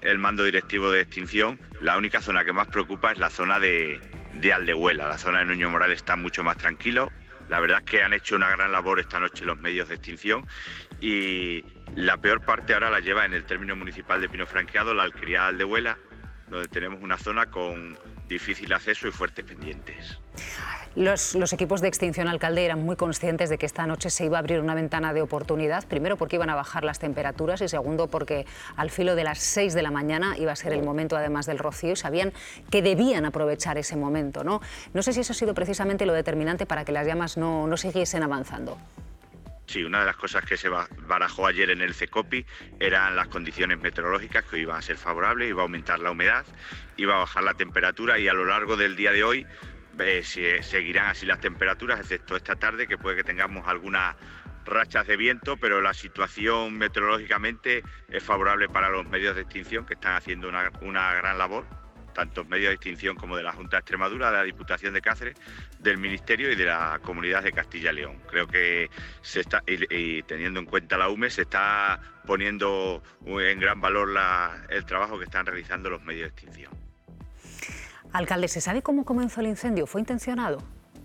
el mando directivo de extinción, la única zona que más preocupa es la zona de Aldehuela. La zona de Nuño Moral está mucho más tranquilo. La verdad es que han hecho una gran labor esta noche los medios de extinción y la peor parte ahora la lleva en el término municipal de Pino Franqueado, la alquería de Aldehuela, donde tenemos una zona con difícil acceso y fuertes pendientes. Los equipos de extinción, alcalde, eran muy conscientes de que esta noche se iba a abrir una ventana de oportunidad, primero porque iban a bajar las temperaturas y segundo porque al filo de las 6 de la mañana iba a ser el momento además del rocío y sabían que debían aprovechar ese momento, ¿no? No sé si eso ha sido precisamente lo determinante para que las llamas no siguiesen avanzando. Sí, una de las cosas que se barajó ayer en el CECOPI eran las condiciones meteorológicas, que iban a ser favorables, iba a aumentar la humedad, iba a bajar la temperatura y a lo largo del día de hoy seguirán así las temperaturas, excepto esta tarde, que puede que tengamos algunas rachas de viento, pero la situación meteorológicamente es favorable para los medios de extinción, que están haciendo una gran labor, tanto medios de extinción como de la Junta de Extremadura, de la Diputación de Cáceres, del Ministerio y de la Comunidad de Castilla y León. Creo que se está, y teniendo en cuenta la UME, se está poniendo en gran valor el trabajo que están realizando los medios de extinción. Alcalde, ¿se sabe cómo comenzó el incendio? ¿Fue intencionado?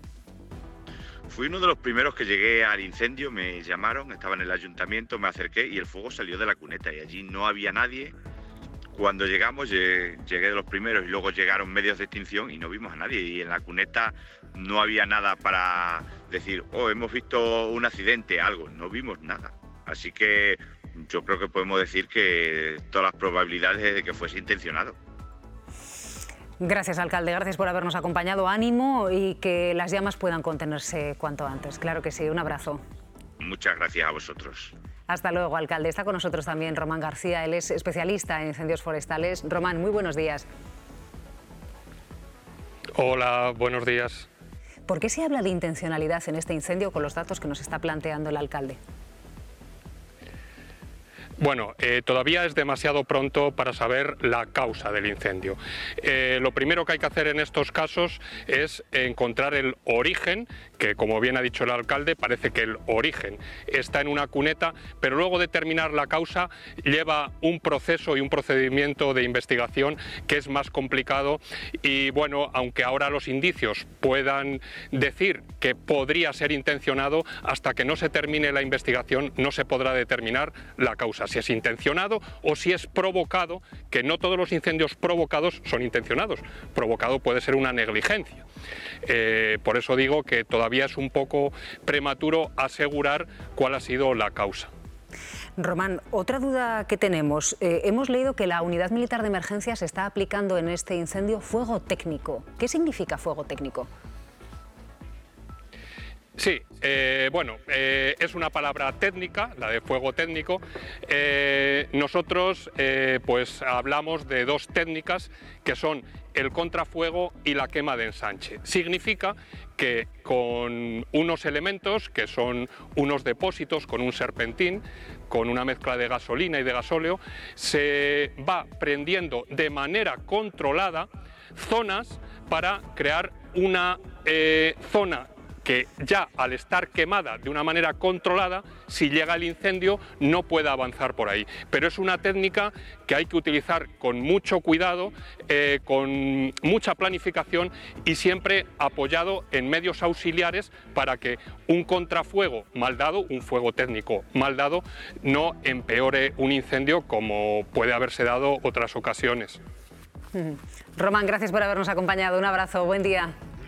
Fui uno de los primeros que llegué al incendio, me llamaron, estaba en el ayuntamiento, me acerqué y el fuego salió de la cuneta y allí no había nadie. Cuando llegamos, llegué de los primeros y luego llegaron medios de extinción y no vimos a nadie. Y en la cuneta no había nada para decir, oh, hemos visto un accidente, algo. No vimos nada. Así que yo creo que podemos decir que todas las probabilidades de que fuese intencionado. Gracias, alcalde. Gracias por habernos acompañado. Ánimo y que las llamas puedan contenerse cuanto antes. Claro que sí. Un abrazo. Muchas gracias a vosotros. Hasta luego, alcalde. Está con nosotros también Román García. Él es especialista en incendios forestales. Román, muy buenos días. Hola, buenos días. ¿Por qué se habla de intencionalidad en este incendio con los datos que nos está planteando el alcalde? Bueno, todavía es demasiado pronto para saber la causa del incendio. Lo primero que hay que hacer en estos casos es encontrar el origen, que como bien ha dicho el alcalde, parece que el origen está en una cuneta, pero luego determinar la causa lleva un proceso y un procedimiento de investigación que es más complicado y bueno, aunque ahora los indicios puedan decir que podría ser intencionado, hasta que no se termine la investigación no se podrá determinar la causa, si es intencionado o si es provocado, que no todos los incendios provocados son intencionados, provocado puede ser una negligencia. Por eso digo que todavía es un poco prematuro asegurar cuál ha sido la causa. Román, otra duda que tenemos. Hemos leído que la Unidad Militar de Emergencias está aplicando en este incendio fuego técnico. ¿Qué significa fuego técnico? Sí, es una palabra técnica, la de fuego técnico. Nosotros pues hablamos de dos técnicas que son el contrafuego y la quema de ensanche. Significa que con unos elementos que son unos depósitos con un serpentín, con una mezcla de gasolina y de gasóleo, se va prendiendo de manera controlada zonas para crear una zona que ya al estar quemada de una manera controlada, si llega el incendio no pueda avanzar por ahí. Pero es una técnica que hay que utilizar con mucho cuidado, con mucha planificación y siempre apoyado en medios auxiliares para que un contrafuego mal dado, un fuego técnico mal dado, no empeore un incendio como puede haberse dado otras ocasiones. Román, gracias por habernos acompañado. Un abrazo, buen día.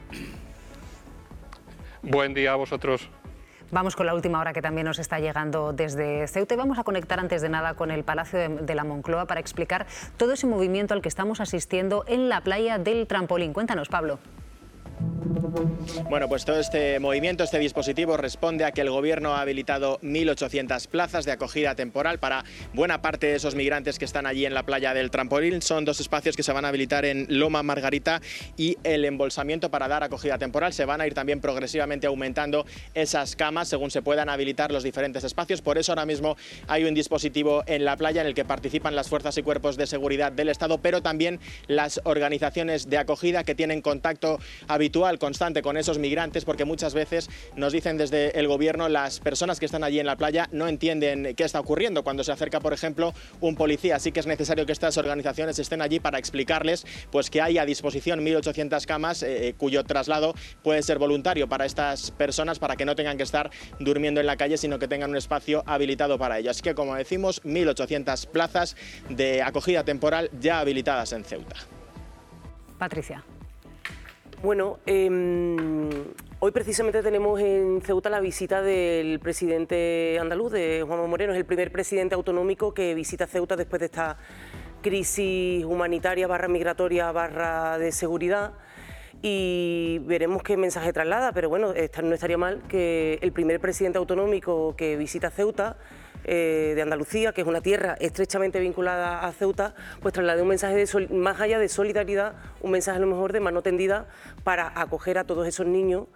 Buen día a vosotros. Vamos con la última hora que también nos está llegando desde Ceuta y vamos a conectar antes de nada con el Palacio de la Moncloa para explicar todo ese movimiento al que estamos asistiendo en la playa del Trampolín. Cuéntanos, Pablo. Bueno, pues todo este movimiento, este dispositivo responde a que el Gobierno ha habilitado 1.800 plazas de acogida temporal para buena parte de esos migrantes que están allí en la playa del Trampolín. Son dos espacios que se van a habilitar en Loma Margarita y el embolsamiento para dar acogida temporal. Se van a ir también progresivamente aumentando esas camas según se puedan habilitar los diferentes espacios. Por eso ahora mismo hay un dispositivo en la playa en el que participan las fuerzas y cuerpos de seguridad del Estado, pero también las organizaciones de acogida que tienen contacto habitual, constante constante con esos migrantes, porque muchas veces nos dicen desde el gobierno, las personas que están allí en la playa no entienden qué está ocurriendo cuando se acerca, por ejemplo, un policía. Así que es necesario que estas organizaciones estén allí para explicarles pues, que hay a disposición 1.800 camas, cuyo traslado puede ser voluntario para estas personas, para que no tengan que estar durmiendo en la calle, sino que tengan un espacio habilitado para ello. Así que, como decimos, 1.800 plazas de acogida temporal ya habilitadas en Ceuta. Patricia. Bueno, hoy precisamente tenemos en Ceuta la visita del presidente andaluz, de Juanma Moreno. Es el primer presidente autonómico que visita Ceuta después de esta crisis humanitaria / migratoria / de seguridad. Y veremos qué mensaje traslada, pero bueno, no estaría mal que el primer presidente autonómico que visita Ceuta, de Andalucía, que es una tierra estrechamente vinculada a Ceuta, pues traslade un mensaje más allá de solidaridad, un mensaje a lo mejor de mano tendida para acoger a todos esos niños.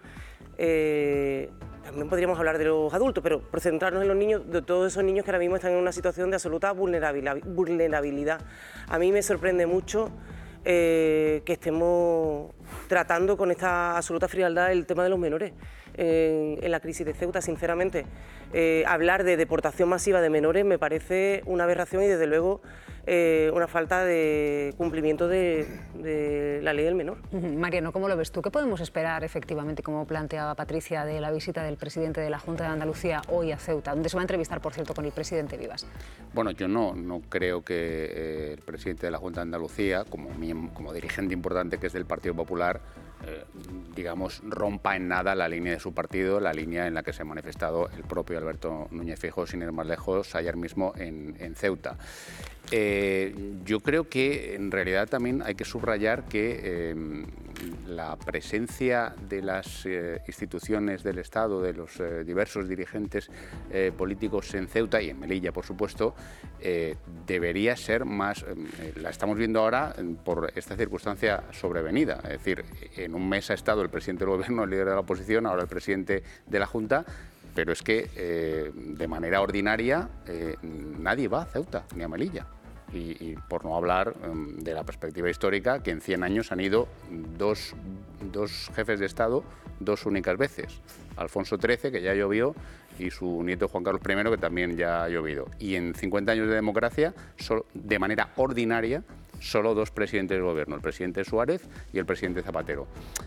También podríamos hablar de los adultos, pero por centrarnos en los niños, de todos esos niños que ahora mismo están en una situación de absoluta vulnerabilidad. A mí me sorprende mucho que estemos tratando con esta absoluta frialdad el tema de los menores en la crisis de Ceuta. Sinceramente, hablar de deportación masiva de menores me parece una aberración y desde luego una falta de cumplimiento de la ley del menor. Mariano, ¿cómo lo ves tú? ¿Qué podemos esperar efectivamente, como planteaba Patricia, de la visita del presidente de la Junta de Andalucía hoy a Ceuta, donde se va a entrevistar, por cierto, con el presidente Vivas? Bueno, yo no creo que el presidente de la Junta de Andalucía, como dirigente importante que es del Partido Popular, digamos, rompa en nada la línea de su partido, la línea en la que se ha manifestado el propio Alberto Núñez Feijóo, sin ir más lejos, ayer mismo en Ceuta. Yo creo que en realidad también hay que subrayar que la presencia de las instituciones del Estado, de los diversos dirigentes políticos en Ceuta y en Melilla, por supuesto, debería ser más, la estamos viendo ahora por esta circunstancia sobrevenida. Es decir, en un mes ha estado el presidente del Gobierno, el líder de la oposición, ahora el presidente de la Junta, pero es que de manera ordinaria nadie va a Ceuta ni a Melilla. Y por no hablar de la perspectiva histórica, que en 100 años han ido dos jefes de Estado 2 únicas veces. Alfonso XIII, que ya llovió, y su nieto Juan Carlos I, que también ya ha llovido. Y en 50 años de democracia, de manera ordinaria, solo 2 presidentes del Gobierno, el presidente Suárez y el presidente Zapatero.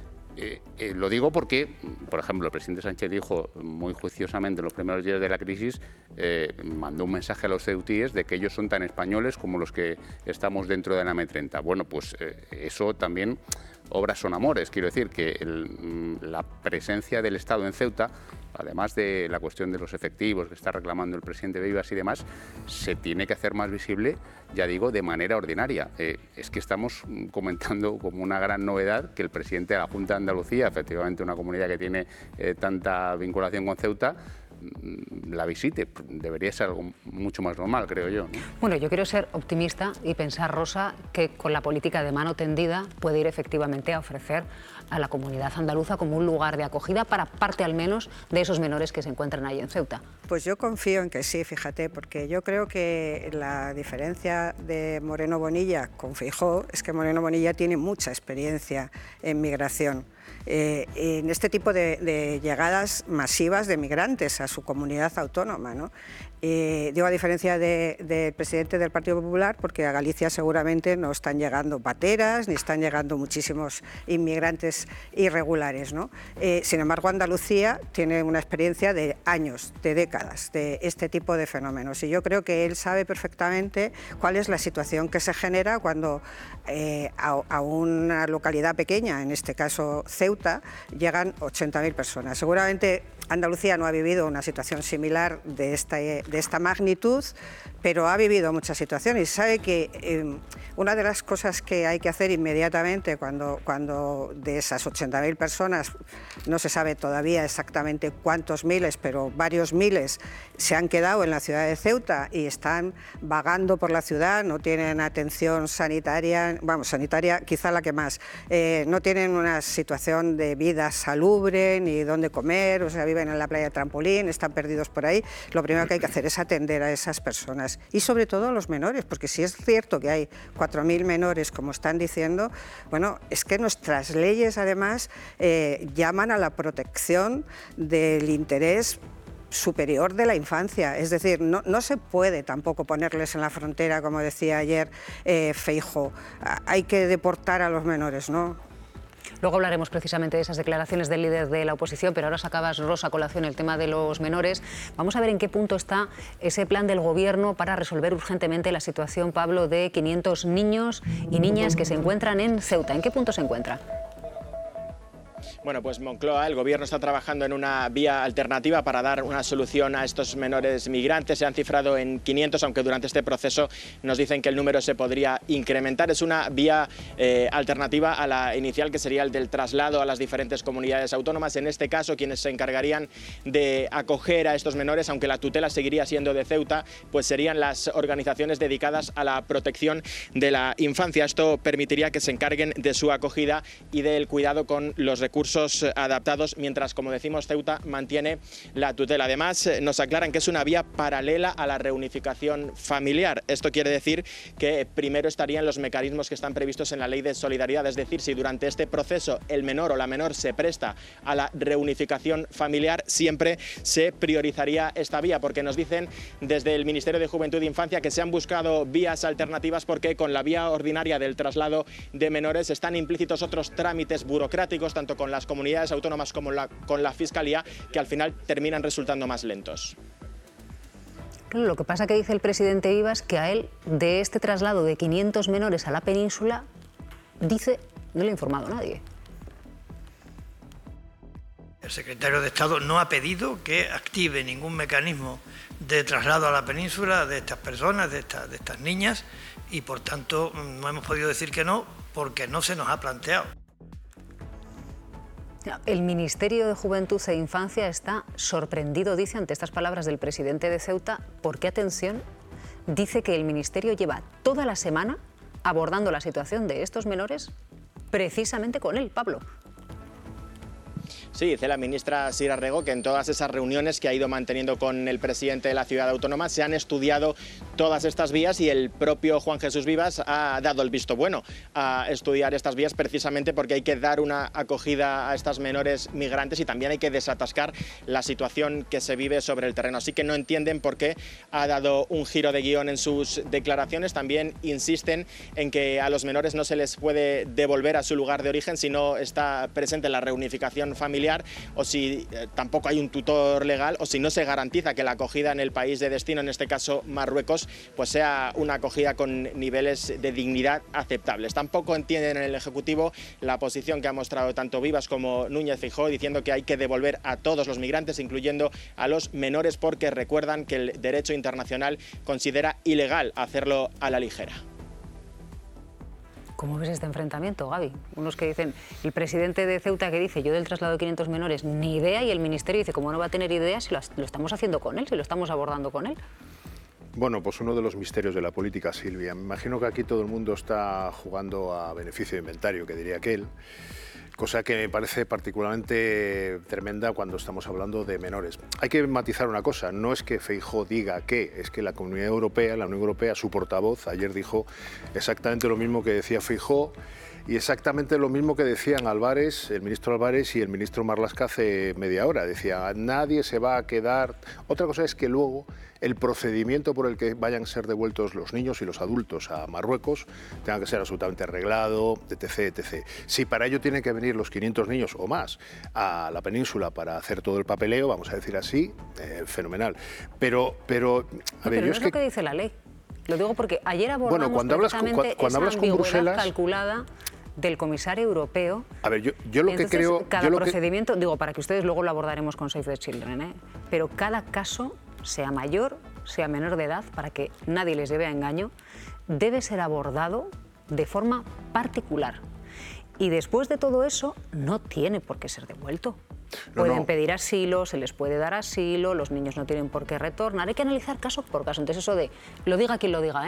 Lo digo porque, por ejemplo, el presidente Sánchez dijo muy juiciosamente en los primeros días de la crisis, mandó un mensaje a los ceutíes de que ellos son tan españoles como los que estamos dentro de la M30. Bueno, pues eso también, obras son amores. Quiero decir que la presencia del Estado en Ceuta, además de la cuestión de los efectivos que está reclamando el presidente Vivas y demás, se tiene que hacer más visible, ya digo, de manera ordinaria. Es que estamos comentando como una gran novedad que el presidente de la Junta de Andalucía, efectivamente una comunidad que tiene tanta vinculación con Ceuta, la visite. Debería ser algo mucho más normal, creo yo, ¿no? Bueno, yo quiero ser optimista y pensar, Rosa, que con la política de mano tendida puede ir efectivamente a ofrecer a la comunidad andaluza como un lugar de acogida para parte al menos de esos menores que se encuentran ahí en Ceuta. Pues yo confío en que sí, fíjate, porque yo creo que la diferencia de Moreno Bonilla con Feijóo es que Moreno Bonilla tiene mucha experiencia en migración. En este tipo de llegadas masivas de migrantes a su comunidad autónoma, ¿no? Digo, a diferencia del presidente del Partido Popular, porque a Galicia seguramente no están llegando pateras ni están llegando muchísimos inmigrantes irregulares, ¿no? Sin embargo, Andalucía tiene una experiencia de años, de décadas, de este tipo de fenómenos, y yo creo que él sabe perfectamente cuál es la situación que se genera cuando a una localidad pequeña, en este caso Ceuta, llegan 80.000 personas. Seguramente Andalucía no ha vivido una situación similar de esta magnitud, pero ha vivido muchas situaciones y sabe que una de las cosas que hay que hacer inmediatamente cuando de esas 80.000 personas, no se sabe todavía exactamente cuántos miles, pero varios miles se han quedado en la ciudad de Ceuta y están vagando por la ciudad, no tienen atención sanitaria, vamos, sanitaria quizá la que más, no tienen una situación de vida salubre ni dónde comer, o sea, viven viven en la playa de Trampolín, están perdidos por ahí. Lo primero que hay que hacer es atender a esas personas y sobre todo a los menores, porque si es cierto que hay 4.000 menores, como están diciendo, bueno, es que nuestras leyes además llaman a la protección del interés superior de la infancia, es decir, no se puede tampoco ponerles en la frontera, como decía ayer Feijóo, hay que deportar a los menores, ¿no? Luego hablaremos precisamente de esas declaraciones del líder de la oposición, pero ahora sacabas, Rosa, a colación el tema de los menores. Vamos a ver en qué punto está ese plan del Gobierno para resolver urgentemente la situación, Pablo, de 500 niños y niñas que se encuentran en Ceuta. ¿En qué punto se encuentra? Bueno, pues Moncloa, el Gobierno está trabajando en una vía alternativa para dar una solución a estos menores migrantes. Se han cifrado en 500, aunque durante este proceso nos dicen que el número se podría incrementar. Es una vía alternativa a la inicial, que sería el del traslado a las diferentes comunidades autónomas. En este caso, quienes se encargarían de acoger a estos menores, aunque la tutela seguiría siendo de Ceuta, pues serían las organizaciones dedicadas a la protección de la infancia. Esto permitiría que se encarguen de su acogida y del cuidado con los recursos adaptados, mientras, como decimos, Ceuta mantiene la tutela. Además, nos aclaran que es una vía paralela a la reunificación familiar. Esto quiere decir que primero estarían los mecanismos que están previstos en la Ley de Solidaridad, es decir, si durante este proceso el menor o la menor se presta a la reunificación familiar, siempre se priorizaría esta vía, porque nos dicen desde el Ministerio de Juventud e Infancia que se han buscado vías alternativas porque con la vía ordinaria del traslado de menores están implícitos otros trámites burocráticos, tanto con las comunidades autónomas como con la Fiscalía, que al final terminan resultando más lentos. Lo que pasa que dice el presidente Vivas que a él, de este traslado de 500 menores a la península, dice, no le ha informado a nadie. El secretario de Estado no ha pedido que active ningún mecanismo de traslado a la península de estas personas, de estas niñas, y por tanto no hemos podido decir que no, porque no se nos ha planteado. El Ministerio de Juventud e Infancia está sorprendido, dice, ante estas palabras del presidente de Ceuta, porque, atención, dice que el Ministerio lleva toda la semana abordando la situación de estos menores precisamente con él, Pablo. Sí, dice la ministra Sira Rego que en todas esas reuniones que ha ido manteniendo con el presidente de la ciudad autónoma se han estudiado todas estas vías y el propio Juan Jesús Vivas ha dado el visto bueno a estudiar estas vías precisamente porque hay que dar una acogida a estas menores migrantes y también hay que desatascar la situación que se vive sobre el terreno. Así que no entienden por qué ha dado un giro de guión en sus declaraciones. También insisten en que a los menores no se les puede devolver a su lugar de origen si no está presente la reunificación familiar o si tampoco hay un tutor legal o si no se garantiza que la acogida en el país de destino, en este caso Marruecos, pues sea una acogida con niveles de dignidad aceptables. Tampoco entienden en el Ejecutivo la posición que ha mostrado tanto Vivas como Núñez Feijóo, diciendo que hay que devolver a todos los migrantes, incluyendo a los menores, porque recuerdan que el derecho internacional considera ilegal hacerlo a la ligera. ¿Cómo ves este enfrentamiento, Gaby? Unos que dicen, el presidente de Ceuta que dice, yo del traslado de 500 menores, ni idea, y el ministerio dice, ¿cómo no va a tener idea si lo estamos haciendo con él, si lo estamos abordando con él? Bueno, pues uno de los misterios de la política, Silvia. Me imagino que aquí todo el mundo está jugando a beneficio de inventario, que diría aquel, cosa que me parece particularmente tremenda cuando estamos hablando de menores. Hay que matizar una cosa, no es que Feijóo diga que, es que la Comunidad Europea, la Unión Europea, su portavoz, ayer dijo exactamente lo mismo que decía Feijóo y exactamente lo mismo que decían Álvarez, el ministro Álvarez y el ministro Marlaska hace media hora. Decía, nadie se va a quedar. Otra cosa es que luego el procedimiento por el que vayan a ser devueltos los niños y los adultos a Marruecos tenga que ser absolutamente arreglado, etc., etc. Si para ello tienen que venir los 500 niños o más a la península para hacer todo el papeleo, vamos a decir así, fenomenal. Pero a ver, no es lo que dice la ley. Lo digo porque ayer abordamos cuando hablas con Bruselas, calculada del comisario europeo. A ver, yo lo que creo... Cada procedimiento, digo, para que ustedes luego lo abordaremos con Save the Children, pero cada caso, sea mayor, sea menor de edad, para que nadie les lleve a engaño, debe ser abordado de forma particular. Y después de todo eso, no tiene por qué ser devuelto. Pueden pedir asilo, se les puede dar asilo, los niños no tienen por qué retornar. Hay que analizar caso por caso. Entonces eso de, lo diga quien lo diga,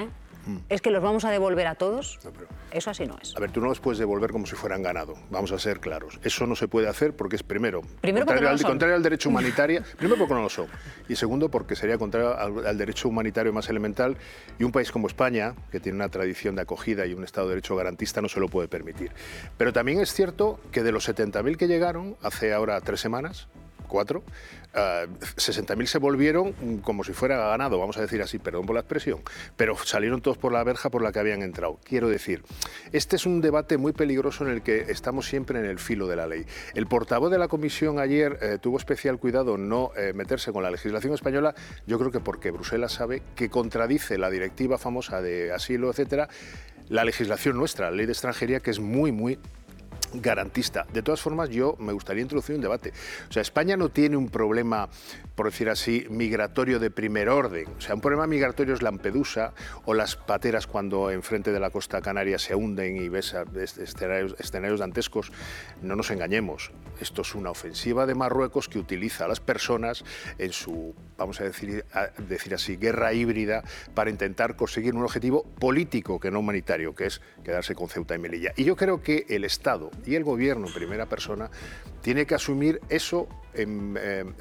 es que los vamos a devolver a todos. No, pero... Eso así no es. A ver, tú no los puedes devolver como si fueran ganado, vamos a ser claros. Eso no se puede hacer porque es primero contrario al derecho humanitario, primero porque no lo son, y segundo porque sería contrario al derecho humanitario más elemental, y un país como España, que tiene una tradición de acogida y un Estado de Derecho garantista, no se lo puede permitir. Pero también es cierto que de los 70.000 que llegaron hace ahora 3 semanas, 4, 60.000 se volvieron como si fuera ganado, vamos a decir así, perdón por la expresión, pero salieron todos por la verja por la que habían entrado. Quiero decir, este es un debate muy peligroso en el que estamos siempre en el filo de la ley. El portavoz de la Comisión ayer tuvo especial cuidado no meterse con la legislación española, yo creo que porque Bruselas sabe que contradice la directiva famosa de asilo, etcétera, la legislación nuestra, la ley de extranjería, que es muy garantista. De todas formas, yo me gustaría introducir un debate. O sea, España no tiene un problema, por decir así, migratorio de primer orden. O sea, un problema migratorio es Lampedusa o las pateras cuando enfrente de la costa canaria se hunden y ves escenarios dantescos. No nos engañemos. Esto es una ofensiva de Marruecos que utiliza a las personas en su, vamos a decir así, guerra híbrida para intentar conseguir un objetivo político que no humanitario, que es quedarse con Ceuta y Melilla. Y yo creo que el Estado y el Gobierno en primera persona tiene que asumir eso en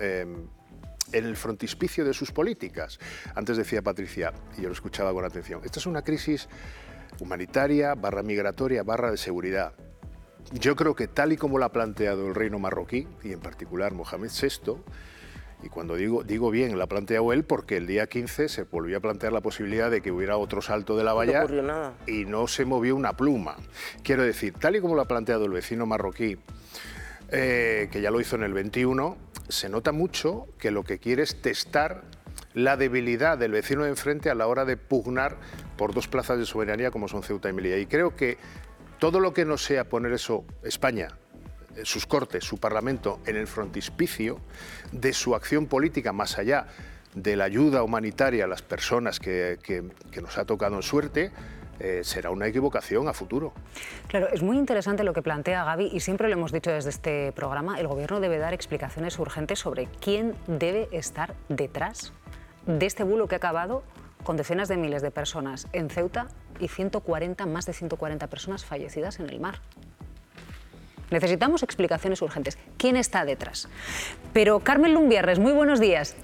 el frontispicio de sus políticas. Antes decía Patricia, y yo lo escuchaba con atención, esta es una crisis humanitaria, migratoria, de seguridad. Yo creo que tal y como la ha planteado el reino marroquí, y en particular Mohamed VI, y cuando digo bien, la ha planteado él porque el día 15 se volvió a plantear la posibilidad de que hubiera otro salto de la valla, no ocurrió nada, y no se movió una pluma. Quiero decir, tal y como lo ha planteado el vecino marroquí, que ya lo hizo en el 21, se nota mucho que lo que quiere es testar la debilidad del vecino de enfrente a la hora de pugnar por 2 plazas de soberanía como son Ceuta y Melilla. Y creo que todo lo que no sea poner eso, España, sus Cortes, su Parlamento, en el frontispicio de su acción política, más allá de la ayuda humanitaria a las personas que nos ha tocado en suerte, será una equivocación a futuro. Claro, es muy interesante lo que plantea Gaby, y siempre lo hemos dicho desde este programa, el Gobierno debe dar explicaciones urgentes sobre quién debe estar detrás de este bulo que ha acabado con decenas de miles de personas en Ceuta y más de 140 personas fallecidas en el mar. Necesitamos explicaciones urgentes. ¿Quién está detrás? Pero Carmen Lumbierres, muy buenos días.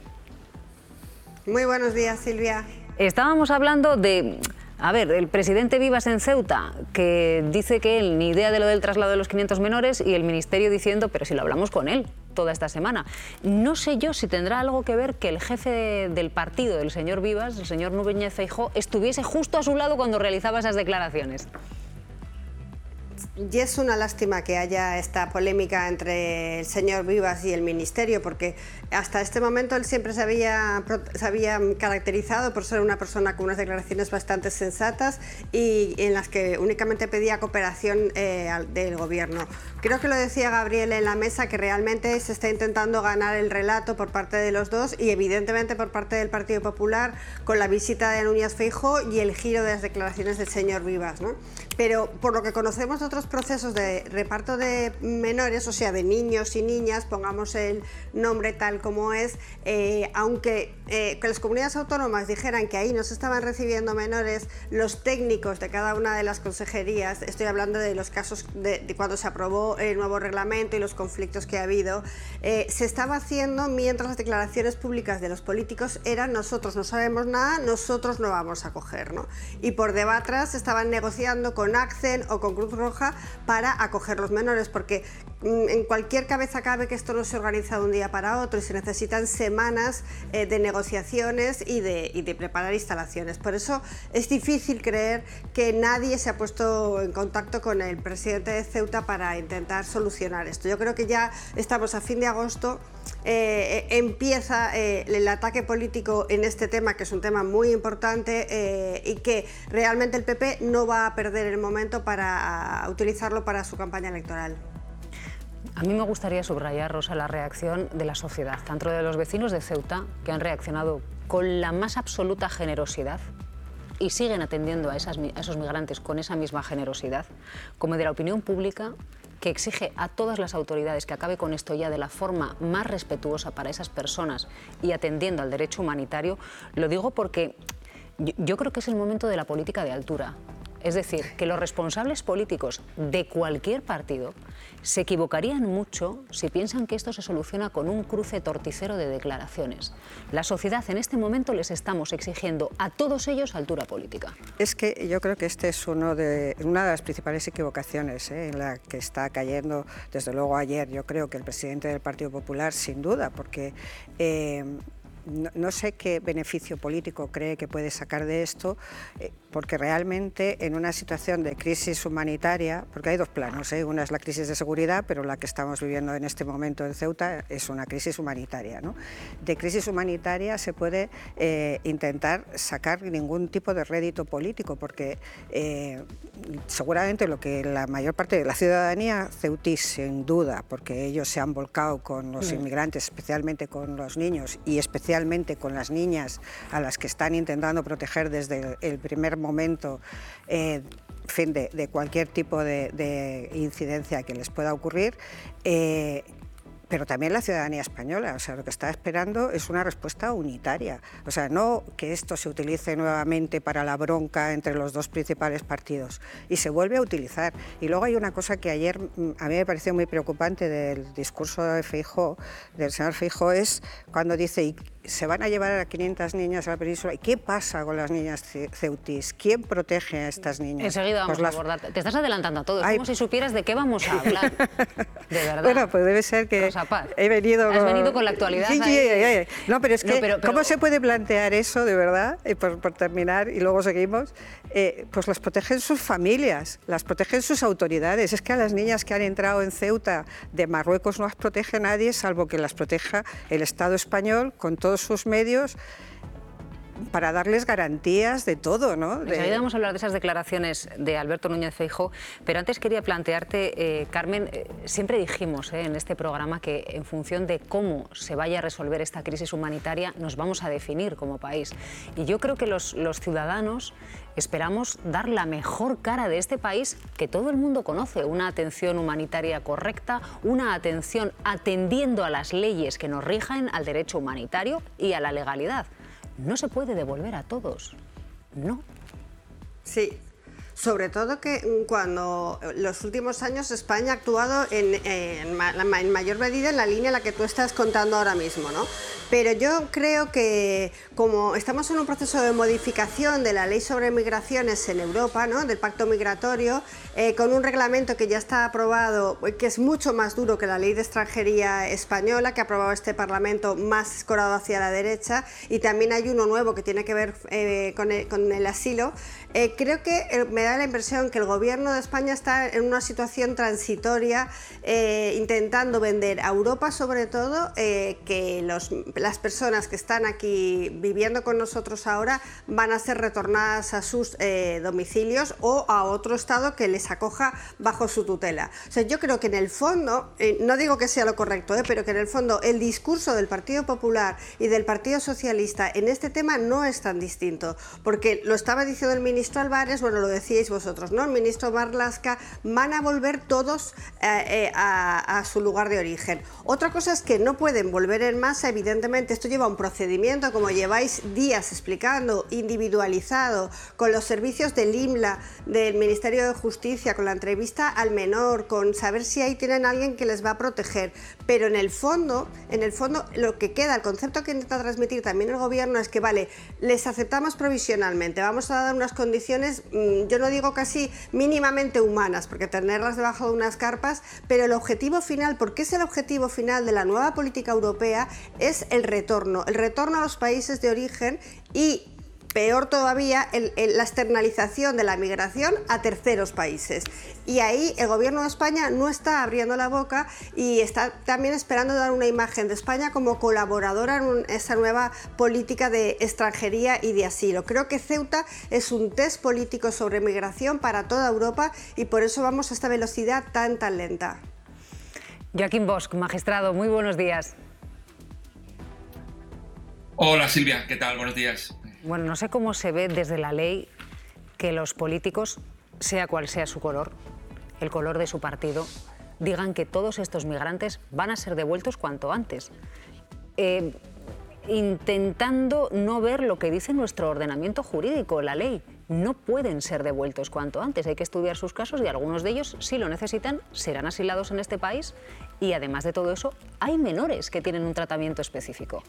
Muy buenos días, Silvia. Estábamos hablando de... A ver, el presidente Vivas en Ceuta, que dice que él ni idea de lo del traslado de los 500 menores, y el Ministerio diciendo, pero si lo hablamos con él toda esta semana. No sé yo si tendrá algo que ver que el jefe del partido, el señor Vivas, el señor Núñez Feijóo, estuviese justo a su lado cuando realizaba esas declaraciones. Y es una lástima que haya esta polémica entre el señor Vivas y el Ministerio, porque hasta este momento él siempre se había caracterizado por ser una persona con unas declaraciones bastante sensatas y en las que únicamente pedía cooperación del Gobierno. Creo que lo decía Gabriel en la mesa, que realmente se está intentando ganar el relato por parte de los dos y evidentemente por parte del Partido Popular con la visita de Núñez Feijóo y el giro de las declaraciones del señor Vivas, ¿no? Pero por lo que conocemos de otros procesos de reparto de menores, o sea, de niños y niñas, pongamos el nombre tal como es, aunque que las comunidades autónomas dijeran que ahí no se estaban recibiendo menores, los técnicos de cada una de las consejerías, estoy hablando de los casos de cuando se aprobó el nuevo reglamento y los conflictos que ha habido, se estaba haciendo mientras las declaraciones públicas de los políticos eran: nosotros no sabemos nada, nosotros no vamos a coger, ¿no? Y por detrás estaban negociando con ACCEN o con Cruz Roja para acoger los menores, porque en cualquier cabeza cabe que esto no se organiza de un día para otro y se necesitan semanas de negociaciones y de preparar instalaciones. Por eso es difícil creer que nadie se ha puesto en contacto con el presidente de Ceuta para intentar solucionar esto. Yo creo que ya estamos a fin de agosto, empieza el ataque político en este tema, que es un tema muy importante y que realmente el PP no va a perder el momento para utilizarlo para su campaña electoral. A mí me gustaría subrayar, Rosa, la reacción de la sociedad, tanto de los vecinos de Ceuta, que han reaccionado con la más absoluta generosidad y siguen atendiendo a esos migrantes con esa misma generosidad, como de la opinión pública, que exige a todas las autoridades que acabe con esto ya de la forma más respetuosa para esas personas y atendiendo al derecho humanitario. Lo digo porque Yo creo que es el momento de la política de altura. Es decir, que los responsables políticos de cualquier partido se equivocarían mucho si piensan que esto se soluciona con un cruce torticero de declaraciones. La sociedad en este momento les estamos exigiendo a todos ellos altura política. Es que yo creo que este es una de las principales equivocaciones en la que está cayendo, desde luego ayer, yo creo que el presidente del Partido Popular, sin duda, porque no sé qué beneficio político cree que puede sacar de esto, porque realmente en una situación de crisis humanitaria, porque hay dos planos, una es la crisis de seguridad, pero la que estamos viviendo en este momento en Ceuta es una crisis humanitaria, ¿no? De crisis humanitaria se puede intentar sacar ningún tipo de rédito político, porque seguramente lo que la mayor parte de la ciudadanía ceutí, sin duda, porque ellos se han volcado con los inmigrantes, especialmente con los niños y especialmente con las niñas a las que están intentando proteger desde el primer momento de cualquier tipo de incidencia que les pueda ocurrir, pero también la ciudadanía española. O sea, lo que está esperando es una respuesta unitaria. O sea, no que esto se utilice nuevamente para la bronca entre los dos principales partidos. Y se vuelve a utilizar. Y luego hay una cosa que ayer a mí me pareció muy preocupante del discurso de Feijóo, del señor Feijóo, es cuando dice: se van a llevar a 500 niñas a la península. ¿Y qué pasa con las niñas ceutís? ¿Quién protege a estas niñas? Enseguida vamos a abordar. Te estás adelantando a todo. Es como si supieras de qué vamos a hablar. De verdad. Bueno, pues debe ser que he venido... Has venido con la actualidad. Sí, ahí. No, pero es que, pero ¿cómo se puede plantear eso, de verdad? Por terminar, y luego seguimos. Pues las protegen sus familias, las protegen sus autoridades. Es que a las niñas que han entrado en Ceuta de Marruecos no las protege nadie, salvo que las proteja el Estado español con todos sus medios para darles garantías de todo, ¿no? Enseguida vamos a hablar de esas declaraciones de Alberto Núñez Feijóo, pero antes quería plantearte, Carmen, siempre dijimos en este programa que en función de cómo se vaya a resolver esta crisis humanitaria nos vamos a definir como país. Y yo creo que los ciudadanos esperamos dar la mejor cara de este país que todo el mundo conoce, una atención humanitaria correcta, una atención atendiendo a las leyes que nos rigen, al derecho humanitario y a la legalidad. No se puede devolver a todos, no. Sí, sobre todo que cuando los últimos años España ha actuado en mayor medida en la línea en la que tú estás contando ahora mismo, ¿no? Pero yo creo que como estamos en un proceso de modificación de la ley sobre migraciones en Europa, ¿no?, del pacto migratorio, con un reglamento que ya está aprobado, que es mucho más duro que la ley de extranjería española, que ha aprobado este Parlamento, más escorado hacia la derecha, y también hay uno nuevo que tiene que ver con el asilo. Creo que me da la impresión que el Gobierno de España está en una situación transitoria, intentando vender a Europa, sobre todo, que las personas que están aquí viviendo con nosotros ahora van a ser retornadas a sus domicilios o a otro Estado que les acoja bajo su tutela. O sea, yo creo que en el fondo, no digo que sea lo correcto, pero que en el fondo el discurso del Partido Popular y del Partido Socialista en este tema no es tan distinto, porque lo estaba diciendo el ministro Álvarez, bueno, lo decíais vosotros, ¿no? El ministro Marlaska, van a volver todos a su lugar de origen. Otra cosa es que no pueden volver en masa, evidentemente. Esto lleva un procedimiento, como lleváis días explicando, individualizado, con los servicios del IMLA, del Ministerio de Justicia, con la entrevista al menor, con saber si ahí tienen alguien que les va a proteger. Pero en el fondo, lo que queda, el concepto que intenta transmitir también el Gobierno es que, vale, les aceptamos provisionalmente, vamos a dar unas condiciones, yo no digo casi mínimamente humanas, porque tenerlas debajo de unas carpas, pero el objetivo final, porque es el objetivo final de la nueva política europea, es el retorno a los países de origen y, peor todavía, la externalización de la migración a terceros países. Y ahí el Gobierno de España no está abriendo la boca y está también esperando dar una imagen de España como colaboradora en esa nueva política de extranjería y de asilo. Creo que Ceuta es un test político sobre migración para toda Europa y por eso vamos a esta velocidad tan lenta. Joaquín Bosch, magistrado, muy buenos días. Hola Silvia, ¿qué tal? Buenos días. Bueno, no sé cómo se ve desde la ley que los políticos, sea cual sea su color, el color de su partido, digan que todos estos migrantes van a ser devueltos cuanto antes. intentando no ver lo que dice nuestro ordenamiento jurídico, la ley. No pueden ser devueltos cuanto antes, hay que estudiar sus casos y algunos de ellos, si lo necesitan, serán asilados en este país y además de todo eso, hay menores que tienen un tratamiento específico.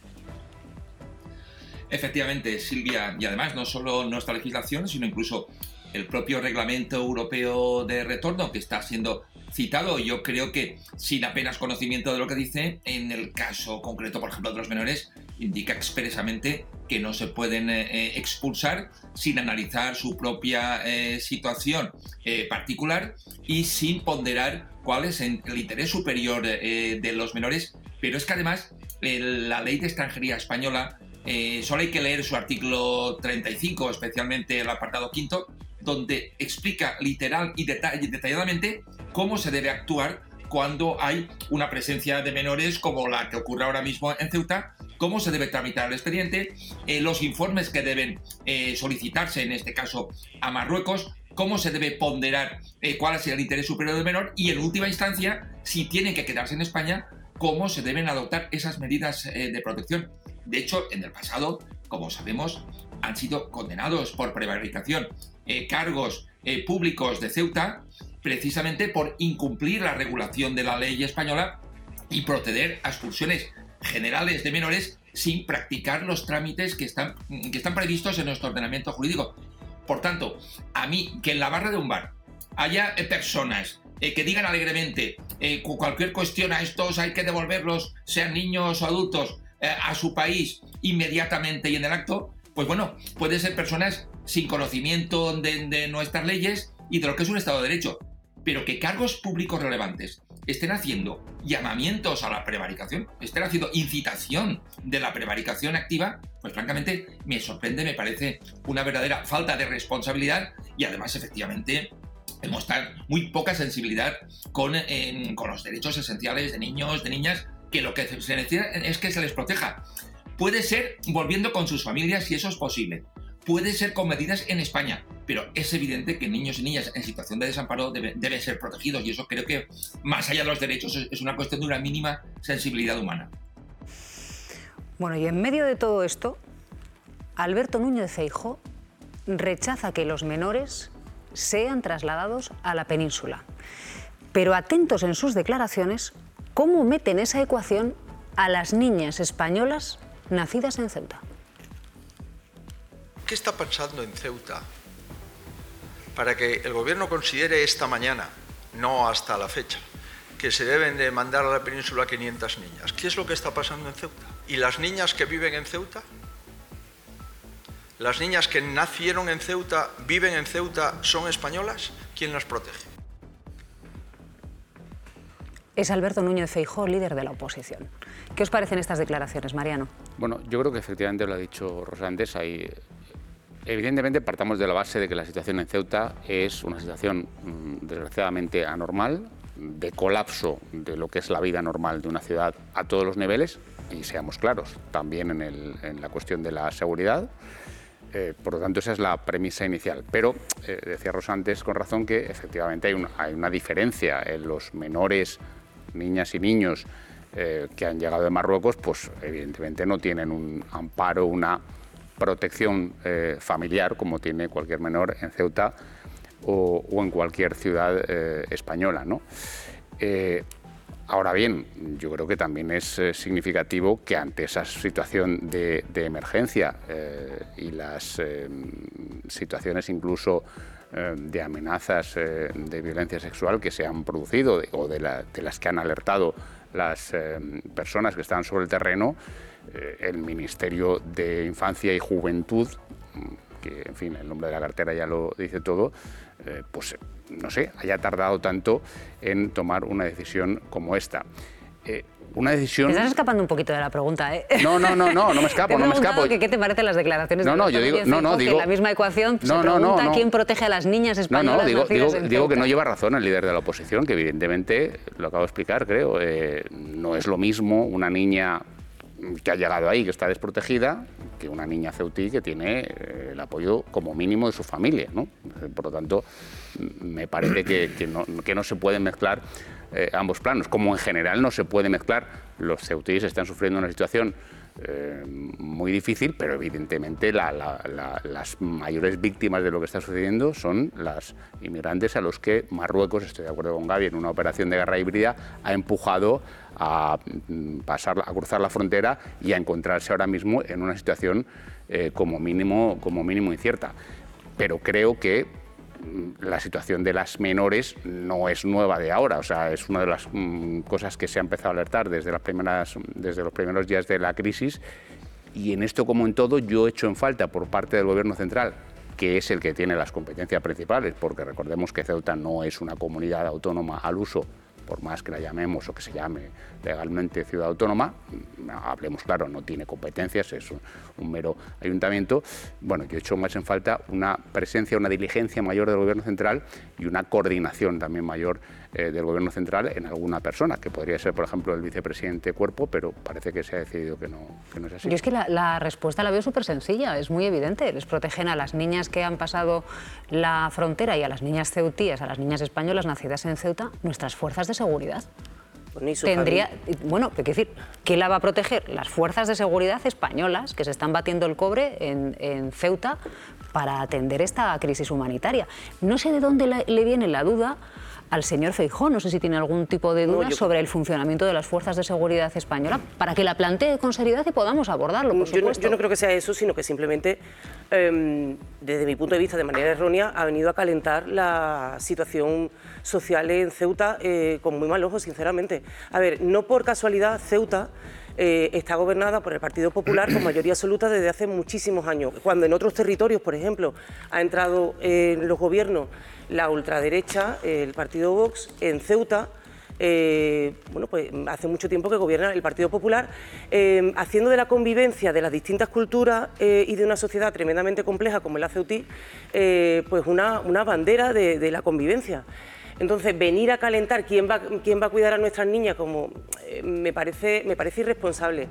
Efectivamente, Silvia, y además no solo nuestra legislación, sino incluso el propio Reglamento Europeo de Retorno que está siendo citado. Yo creo que sin apenas conocimiento de lo que dice, en el caso concreto, por ejemplo, de los menores, indica expresamente que no se pueden expulsar sin analizar su propia situación particular y sin ponderar cuál es el interés superior de los menores. Pero es que además la Ley de Extranjería española, solo hay que leer su artículo 35, especialmente el apartado 5, donde explica literal y detalladamente cómo se debe actuar cuando hay una presencia de menores como la que ocurre ahora mismo en Ceuta, cómo se debe tramitar el expediente, los informes que deben solicitarse, en este caso a Marruecos, cómo se debe ponderar cuál es el interés superior del menor y, en última instancia, si tienen que quedarse en España, cómo se deben adoptar esas medidas de protección. De hecho, en el pasado, como sabemos, han sido condenados por prevaricación cargos públicos de Ceuta precisamente por incumplir la regulación de la ley española y proceder a expulsiones generales de menores sin practicar los trámites que están previstos en nuestro ordenamiento jurídico. Por tanto, a mí, que en la barra de un bar haya personas que digan alegremente cualquier cuestión a estos hay que devolverlos, sean niños o adultos, a su país inmediatamente y en el acto, pues bueno, pueden ser personas sin conocimiento de nuestras leyes y de lo que es un Estado de Derecho, pero que cargos públicos relevantes estén haciendo llamamientos a la prevaricación, estén haciendo incitación de la prevaricación activa, pues francamente me sorprende, me parece una verdadera falta de responsabilidad y además efectivamente demostrar muy poca sensibilidad con los derechos esenciales de niños, de niñas, que lo que se necesita es que se les proteja. Puede ser volviendo con sus familias si eso es posible. Puede ser con medidas en España, pero es evidente que niños y niñas en situación de desamparo deben ser protegidos y eso creo que, más allá de los derechos, es una cuestión de una mínima sensibilidad humana. Bueno, y en medio de todo esto, Alberto Núñez Feijóo rechaza que los menores sean trasladados a la península. Pero atentos en sus declaraciones, ¿cómo mete en esa ecuación a las niñas españolas nacidas en Ceuta? ¿Qué está pasando en Ceuta para que el gobierno considere esta mañana, no hasta la fecha, que se deben de mandar a la península 500 niñas? ¿Qué es lo que está pasando en Ceuta? ¿Y las niñas que viven en Ceuta? ¿Las niñas que nacieron en Ceuta, viven en Ceuta, son españolas? ¿Quién las protege? Es Alberto Núñez Feijóo, líder de la oposición. ¿Qué os parecen estas declaraciones, Mariano? Bueno, yo creo que efectivamente lo ha dicho Rosa antes. Evidentemente partamos de la base de que la situación en Ceuta es una situación desgraciadamente anormal, de colapso de lo que es la vida normal de una ciudad a todos los niveles, y seamos claros, también en la cuestión de la seguridad. Por lo tanto, esa es la premisa inicial. Pero decía Rosa antes con razón que efectivamente hay una diferencia en los menores, niñas y niños que han llegado de Marruecos, pues evidentemente no tienen un amparo, una protección familiar como tiene cualquier menor en Ceuta o en cualquier ciudad española, ¿no? Ahora bien, yo creo que también es significativo que ante esa situación de emergencia y las situaciones incluso de amenazas de violencia sexual que se han producido o de las que han alertado las personas que están sobre el terreno, el Ministerio de Infancia y Juventud, que en fin, el nombre de la cartera ya lo dice todo, pues no sé, haya tardado tanto en tomar una decisión como esta. Una decisión... Te estás escapando un poquito de la pregunta, ¿eh? No me escapo, no me escapo. ¿Qué te parecen las declaraciones de yo digo, que en la misma ecuación se pregunta quién protege a las niñas españolas nacidas en digo que Ceuta? no lleva razón el líder de la oposición, que evidentemente, lo acabo de explicar, creo, no es lo mismo una niña que ha llegado ahí, que está desprotegida, que una niña ceutí que tiene el apoyo como mínimo de su familia, ¿no? Por lo tanto, me parece que no se pueden mezclar ambos planos, como en general no se puede mezclar. Los ceutíes están sufriendo una situación muy difícil, pero evidentemente las mayores víctimas de lo que está sucediendo son las inmigrantes a los que Marruecos, estoy de acuerdo con Gaby, en una operación de guerra híbrida ha empujado a cruzar la frontera y a encontrarse ahora mismo en una situación como mínimo incierta. Pero creo que la situación de las menores no es nueva de ahora, o sea, es una de las cosas que se ha empezado a alertar desde los primeros días de la crisis, y en esto, como en todo, yo echo en falta por parte del Gobierno central, que es el que tiene las competencias principales, porque recordemos que Ceuta no es una comunidad autónoma al uso, por más que la llamemos o que se llame legalmente ciudad autónoma, hablemos claro, no tiene competencias, es un mero ayuntamiento. Bueno, yo echo más en falta una presencia, una diligencia mayor del Gobierno central y una coordinación también mayor del Gobierno central en alguna persona, que podría ser, por ejemplo, el vicepresidente Cuerpo, pero parece que se ha decidido que no es así. Yo es que la respuesta la veo súper sencilla, es muy evidente. Les protegen a las niñas que han pasado la frontera y a las niñas ceutíes, a las niñas españolas nacidas en Ceuta, nuestras fuerzas de seguridad. Tendría, bueno, ¿qué decir? ¿Quién la va a proteger? Las fuerzas de seguridad españolas que se están batiendo el cobre en Ceuta para atender esta crisis humanitaria. No sé de dónde le viene la duda al señor Feijóo, no sé si tiene algún tipo de duda sobre el funcionamiento de las fuerzas de seguridad española, para que la plantee con seriedad y podamos abordarlo, por supuesto. Yo no creo que sea eso, sino que simplemente, desde mi punto de vista, de manera errónea, ha venido a calentar la situación social en Ceuta con muy mal ojo, sinceramente. A ver, no por casualidad Ceuta está gobernada por el Partido Popular con mayoría absoluta desde hace muchísimos años, cuando en otros territorios, por ejemplo, ha entrado en los gobiernos la ultraderecha, el partido Vox. En Ceuta, bueno, pues hace mucho tiempo que gobierna el Partido Popular, haciendo de la convivencia de las distintas culturas y de una sociedad tremendamente compleja como la ceutí, pues una bandera de la convivencia. Entonces, venir a calentar quién va a cuidar a nuestras niñas, como me parece irresponsable.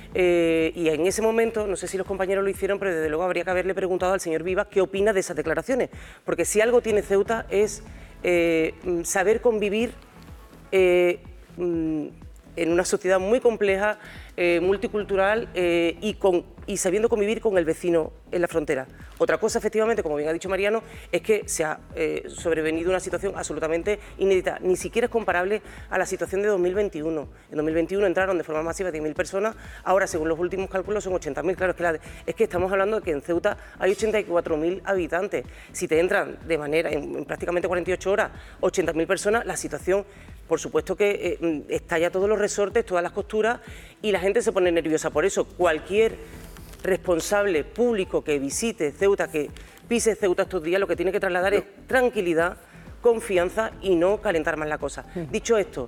Y en ese momento, no sé si los compañeros lo hicieron, pero desde luego habría que haberle preguntado al señor Vivas qué opina de esas declaraciones, porque si algo tiene Ceuta es saber convivir en una sociedad muy compleja, multicultural y sabiendo convivir con el vecino en la frontera. Otra cosa, efectivamente, como bien ha dicho Mariano, es que se ha sobrevenido una situación absolutamente inédita, ni siquiera es comparable a la situación de 2021. En 2021 entraron de forma masiva 10.000 personas, ahora según los últimos cálculos son 80.000. Claro, es que estamos hablando de que en Ceuta hay 84.000 habitantes. Si te entran de manera, en prácticamente 48 horas, 80.000 personas, la situación, por supuesto que estalla todos los resortes, todas las costuras, y la gente se pone nerviosa. Por eso, cualquier responsable público que visite Ceuta, que pise Ceuta estos días, lo que tiene que trasladar es tranquilidad, confianza y no calentar más la cosa. Dicho esto,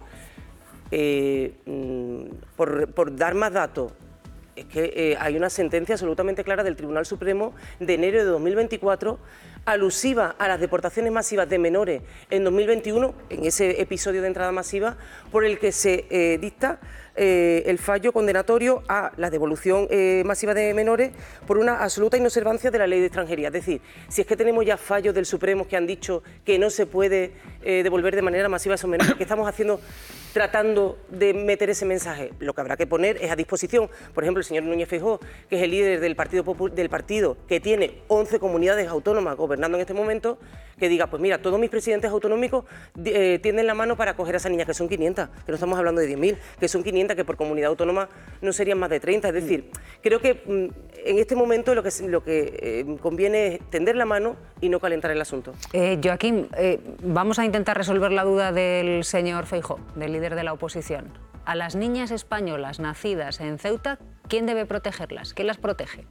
por dar más datos, es que hay una sentencia absolutamente clara del Tribunal Supremo de enero de 2024 alusiva a las deportaciones masivas de menores en 2021, en ese episodio de entrada masiva, por el que se dicta el fallo condenatorio a la devolución masiva de menores por una absoluta inobservancia de la ley de extranjería. Es decir, si es que tenemos ya fallos del Supremo que han dicho que no se puede devolver de manera masiva a esos menores, ¿qué estamos haciendo tratando de meter ese mensaje? Lo que habrá que poner es a disposición, por ejemplo, el señor Núñez Feijóo, que es el líder del partido que tiene 11 comunidades autónomas gobernando en este momento, que diga, pues mira, todos mis presidentes autonómicos tienden la mano para acoger a esas niñas, que son 500, que no estamos hablando de 10.000, que son 500, que por comunidad autónoma no serían más de 30. Es decir, creo que en este momento lo que conviene es tender la mano y no calentar el asunto. Joaquín, vamos a intentar resolver la duda del señor Feijóo, del líder de la oposición. A las niñas españolas nacidas en Ceuta, ¿quién debe protegerlas? ¿Quién las protege?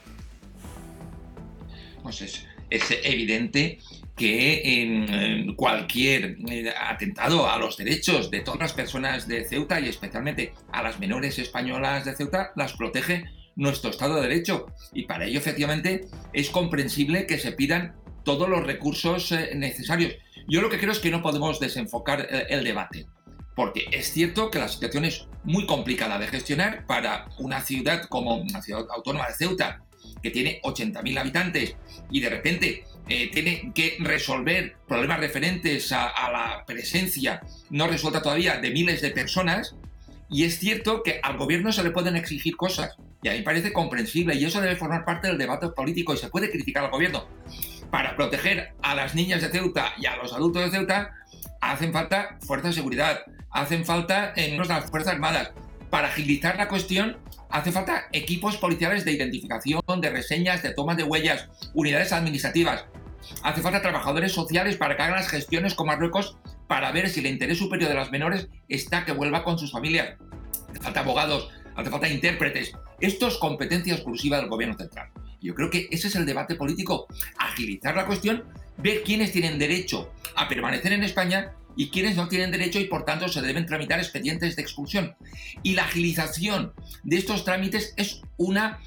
Pues es evidente que cualquier atentado a los derechos de todas las personas de Ceuta y especialmente a las menores españolas de Ceuta las protege nuestro Estado de Derecho, y para ello efectivamente es comprensible que se pidan todos los recursos necesarios. Yo lo que creo es que no podemos desenfocar el debate, porque es cierto que la situación es muy complicada de gestionar para una ciudad como la ciudad autónoma de Ceuta, que tiene 80.000 habitantes y de repente tiene que resolver problemas referentes a la presencia no resuelta todavía de miles de personas. Y es cierto que al gobierno se le pueden exigir cosas, Y a mí me parece comprensible y eso debe formar parte del debate político y se puede criticar al gobierno. Para proteger a las niñas de Ceuta y a los adultos de Ceuta hacen falta fuerzas de seguridad, hacen falta miembros de las Fuerzas Armadas. Para agilizar la cuestión hace falta equipos policiales de identificación, de reseñas, de tomas de huellas, unidades administrativas. Hace falta trabajadores sociales para que hagan las gestiones con Marruecos para ver si el interés superior de las menores está que vuelva con sus familias. Hace falta abogados, hace falta intérpretes. Esto es competencia exclusiva del gobierno central. Yo creo que ese es el debate político, agilizar la cuestión, ver quiénes tienen derecho a permanecer en España y quiénes no tienen derecho y por tanto se deben tramitar expedientes de expulsión. Y la agilización de estos trámites es una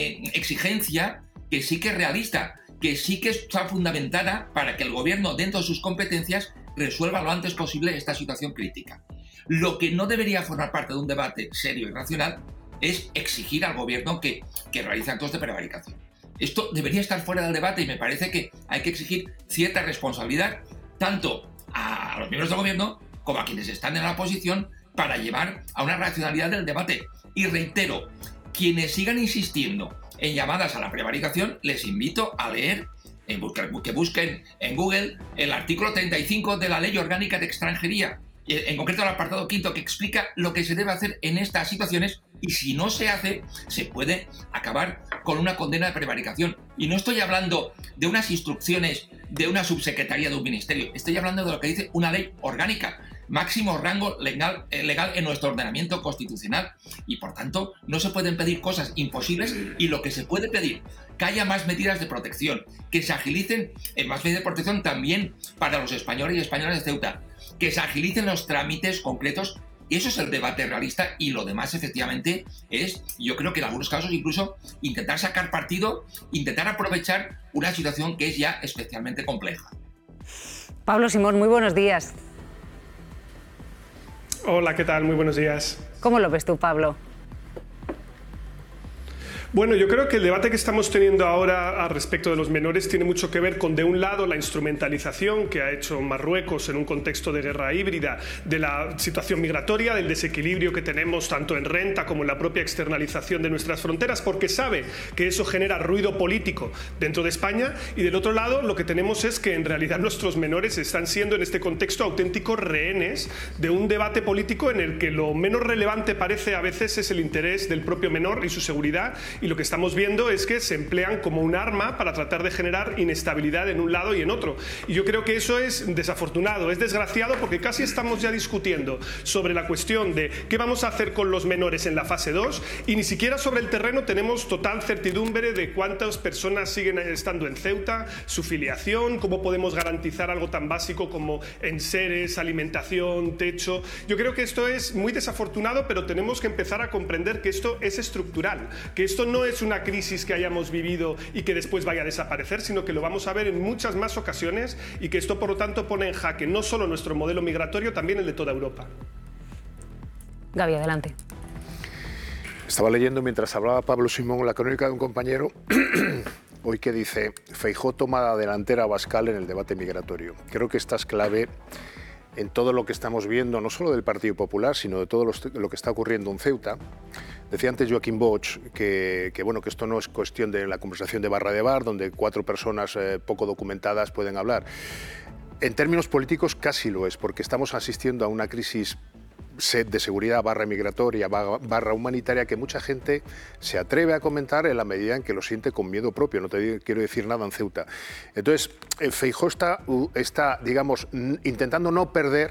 exigencia que sí que es realista, que sí que está fundamentada para que el gobierno, dentro de sus competencias, resuelva lo antes posible esta situación crítica. Lo que no debería formar parte de un debate serio y racional es exigir al gobierno que realice actos de prevaricación. Esto debería estar fuera del debate y me parece que hay que exigir cierta responsabilidad tanto a los miembros del gobierno como a quienes están en la oposición para llevar a una racionalidad del debate. Y reitero, quienes sigan insistiendo en llamadas a la prevaricación, les invito a leer, que busquen en Google el artículo 35 de la Ley Orgánica de Extranjería, en concreto el apartado 5, que explica lo que se debe hacer en estas situaciones y si no se hace, se puede acabar con una condena de prevaricación. Y no estoy hablando de unas instrucciones de una subsecretaría de un ministerio, estoy hablando de lo que dice una ley orgánica, máximo rango legal en nuestro ordenamiento constitucional y por tanto no se pueden pedir cosas imposibles y lo que se puede pedir, que haya más medidas de protección, que se agilicen en más medidas de protección también para los españoles y españolas de Ceuta, que se agilicen los trámites concretos. Eso es el debate realista y lo demás efectivamente es, yo creo que en algunos casos incluso intentar sacar partido, intentar aprovechar una situación que es ya especialmente compleja. Pablo Simón, muy buenos días. Hola, ¿qué tal? Muy buenos días. ¿Cómo lo ves tú, Pablo? Bueno, yo creo que el debate que estamos teniendo ahora al respecto de los menores tiene mucho que ver con, de un lado, la instrumentalización que ha hecho Marruecos en un contexto de guerra híbrida de la situación migratoria, del desequilibrio que tenemos tanto en renta como en la propia externalización de nuestras fronteras, porque sabe que eso genera ruido político dentro de España, y del otro lado lo que tenemos es que en realidad nuestros menores están siendo en este contexto auténticos rehenes de un debate político en el que lo menos relevante parece a veces es el interés del propio menor y su seguridad, y lo que estamos viendo es que se emplean como un arma para tratar de generar inestabilidad en un lado y en otro. Y yo creo que eso es desafortunado, es desgraciado, porque casi estamos ya discutiendo sobre la cuestión de qué vamos a hacer con los menores en la fase 2 y ni siquiera sobre el terreno tenemos total certidumbre de cuántas personas siguen estando en Ceuta, su filiación, cómo podemos garantizar algo tan básico como enseres, alimentación, techo. Yo creo que esto es muy desafortunado, pero tenemos que empezar a comprender que esto es estructural, que esto no es una crisis que hayamos vivido y que después vaya a desaparecer, sino que lo vamos a ver en muchas más ocasiones y que esto, por lo tanto, pone en jaque no solo nuestro modelo migratorio, también el de toda Europa. Gaby, adelante. Estaba leyendo mientras hablaba Pablo Simón la crónica de un compañero hoy que dice: Feijóo toma la delantera a Abascal en el debate migratorio. Creo que esta es clave en todo lo que estamos viendo, no solo del Partido Popular, sino de todo lo que está ocurriendo en Ceuta. Decía antes Joaquín Bosch que esto no es cuestión de la conversación de barra de bar, donde 4 personas poco documentadas pueden hablar. En términos políticos casi lo es, porque estamos asistiendo a una crisis de seguridad barra migratoria, barra humanitaria, que mucha gente se atreve a comentar en la medida en que lo siente con miedo propio. No te quiero decir nada en Ceuta. Entonces, Feijóo está, digamos, intentando no perder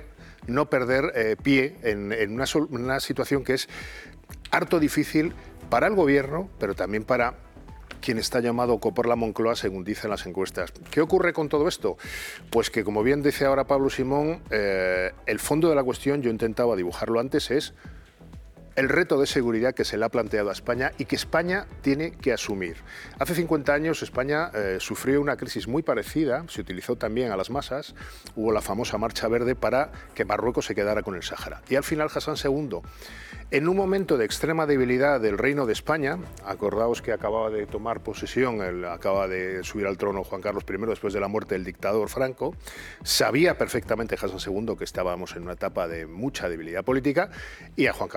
pie en una situación que es harto difícil para el gobierno, pero también para quien está llamado a ocupar la Moncloa, según dicen las encuestas. ¿Qué ocurre con todo esto? Pues que, como bien dice ahora Pablo Simón, el fondo de la cuestión, yo intentaba dibujarlo antes, es el reto de seguridad que se le ha planteado a España y que España tiene que asumir. Hace 50 años España sufrió una crisis muy parecida, se utilizó también a las masas, hubo la famosa Marcha Verde para que Marruecos se quedara con el Sáhara. Y al final Hassan II, en un momento de extrema debilidad del Reino de España, acordaos que acababa de tomar posesión, acaba de subir al trono Juan Carlos I después de la muerte del dictador Franco, sabía perfectamente Hassan II que estábamos en una etapa de mucha debilidad política y a Juan Carlos I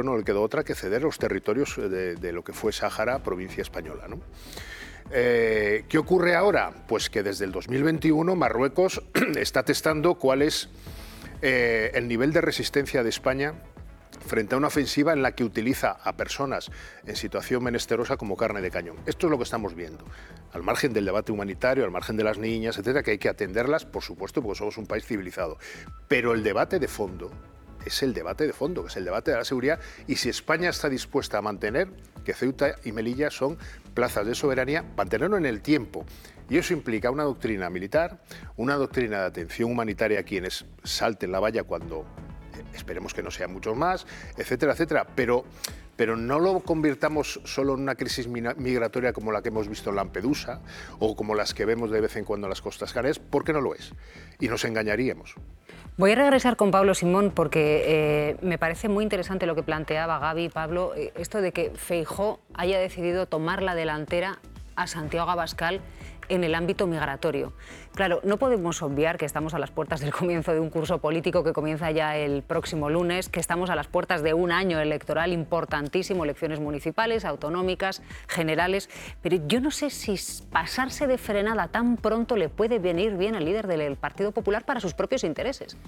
no le quedó otra que ceder los territorios de lo que fue Sáhara, provincia española, ¿no? ¿Qué ocurre ahora? Pues que desde el 2021 Marruecos está testando cuál es el nivel de resistencia de España frente a una ofensiva en la que utiliza a personas en situación menesterosa como carne de cañón. Esto es lo que estamos viendo, al margen del debate humanitario, al margen de las niñas, etcétera, que hay que atenderlas, por supuesto, porque somos un país civilizado. Pero el debate de fondo es el debate de fondo, que es el debate de la seguridad, y si España está dispuesta a mantener que Ceuta y Melilla son plazas de soberanía, mantenerlo en el tiempo. Y eso implica una doctrina militar, una doctrina de atención humanitaria a quienes salten la valla cuando esperemos que no sean muchos más, etcétera, etcétera. Pero no lo convirtamos solo en una crisis migratoria como la que hemos visto en Lampedusa o como las que vemos de vez en cuando en las costas canarias, porque no lo es. Y nos engañaríamos. Voy a regresar con Pablo Simón porque me parece muy interesante lo que planteaba Gaby. Pablo, esto de que Feijóo haya decidido tomar la delantera a Santiago Abascal en el ámbito migratorio. Claro, no podemos obviar que estamos a las puertas del comienzo de un curso político que comienza ya el próximo lunes, que estamos a las puertas de un año electoral importantísimo, elecciones municipales, autonómicas, generales, pero yo no sé si pasarse de frenada tan pronto le puede venir bien al líder del Partido Popular para sus propios intereses.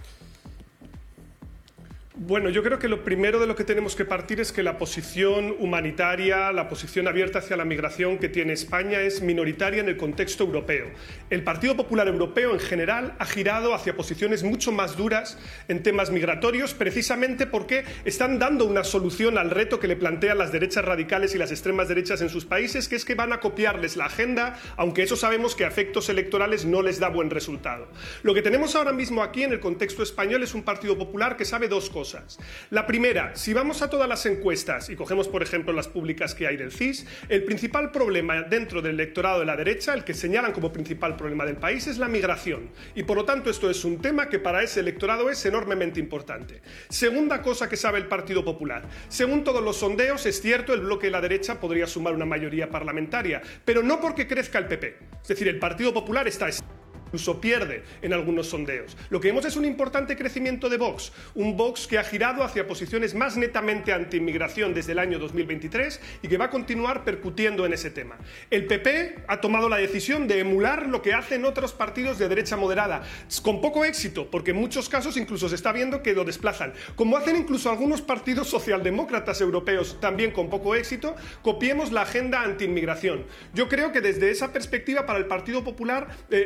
Bueno, yo creo que lo primero de lo que tenemos que partir es que la posición humanitaria, la posición abierta hacia la migración que tiene España es minoritaria en el contexto europeo. El Partido Popular Europeo en general ha girado hacia posiciones mucho más duras en temas migratorios, precisamente porque están dando una solución al reto que le plantean las derechas radicales y las extremas derechas en sus países, que es que van a copiarles la agenda, aunque eso sabemos que a efectos electorales no les da buen resultado. Lo que tenemos ahora mismo aquí en el contexto español es un Partido Popular que sabe dos cosas. La primera, si vamos a todas las encuestas y cogemos por ejemplo las públicas que hay del CIS, el principal problema dentro del electorado de la derecha, el que señalan como principal problema del país, es la migración, y por lo tanto esto es un tema que para ese electorado es enormemente importante. Segunda cosa que sabe el Partido Popular, según todos los sondeos es cierto, el bloque de la derecha podría sumar una mayoría parlamentaria, pero no porque crezca el PP, es decir, el Partido Popular está incluso pierde en algunos sondeos. Lo que vemos es un importante crecimiento de Vox, un Vox que ha girado hacia posiciones más netamente anti-inmigración desde el año 2023 y que va a continuar percutiendo en ese tema. El PP ha tomado la decisión de emular lo que hacen otros partidos de derecha moderada, con poco éxito, porque en muchos casos incluso se está viendo que lo desplazan, como hacen incluso algunos partidos socialdemócratas europeos, también con poco éxito. Copiemos la agenda anti-inmigración. Yo creo que desde esa perspectiva para el Partido Popular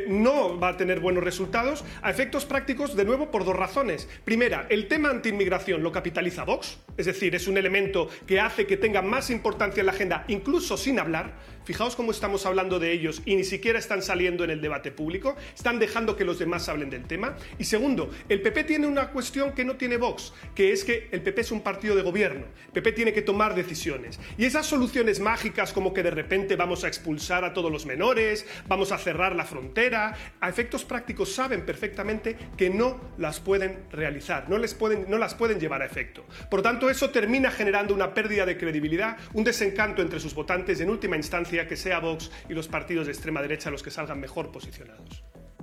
no va a tener buenos resultados a efectos prácticos, de nuevo, por dos razones. Primera, el tema antiinmigración lo capitaliza Vox, es decir, es un elemento que hace que tenga más importancia en la agenda, incluso sin hablar. Fijaos cómo estamos hablando de ellos y ni siquiera están saliendo en el debate público, están dejando que los demás hablen del tema. Y segundo, el PP tiene una cuestión que no tiene Vox, que es que el PP es un partido de gobierno, el PP tiene que tomar decisiones. Y esas soluciones mágicas como que de repente vamos a expulsar a todos los menores, vamos a cerrar la frontera, a efectos prácticos saben perfectamente que no las pueden realizar, no las pueden llevar a efecto. Por tanto, eso termina generando una pérdida de credibilidad, un desencanto entre sus votantes, en última instancia que sea Vox y los partidos de extrema derecha los que salgan mejor posicionados.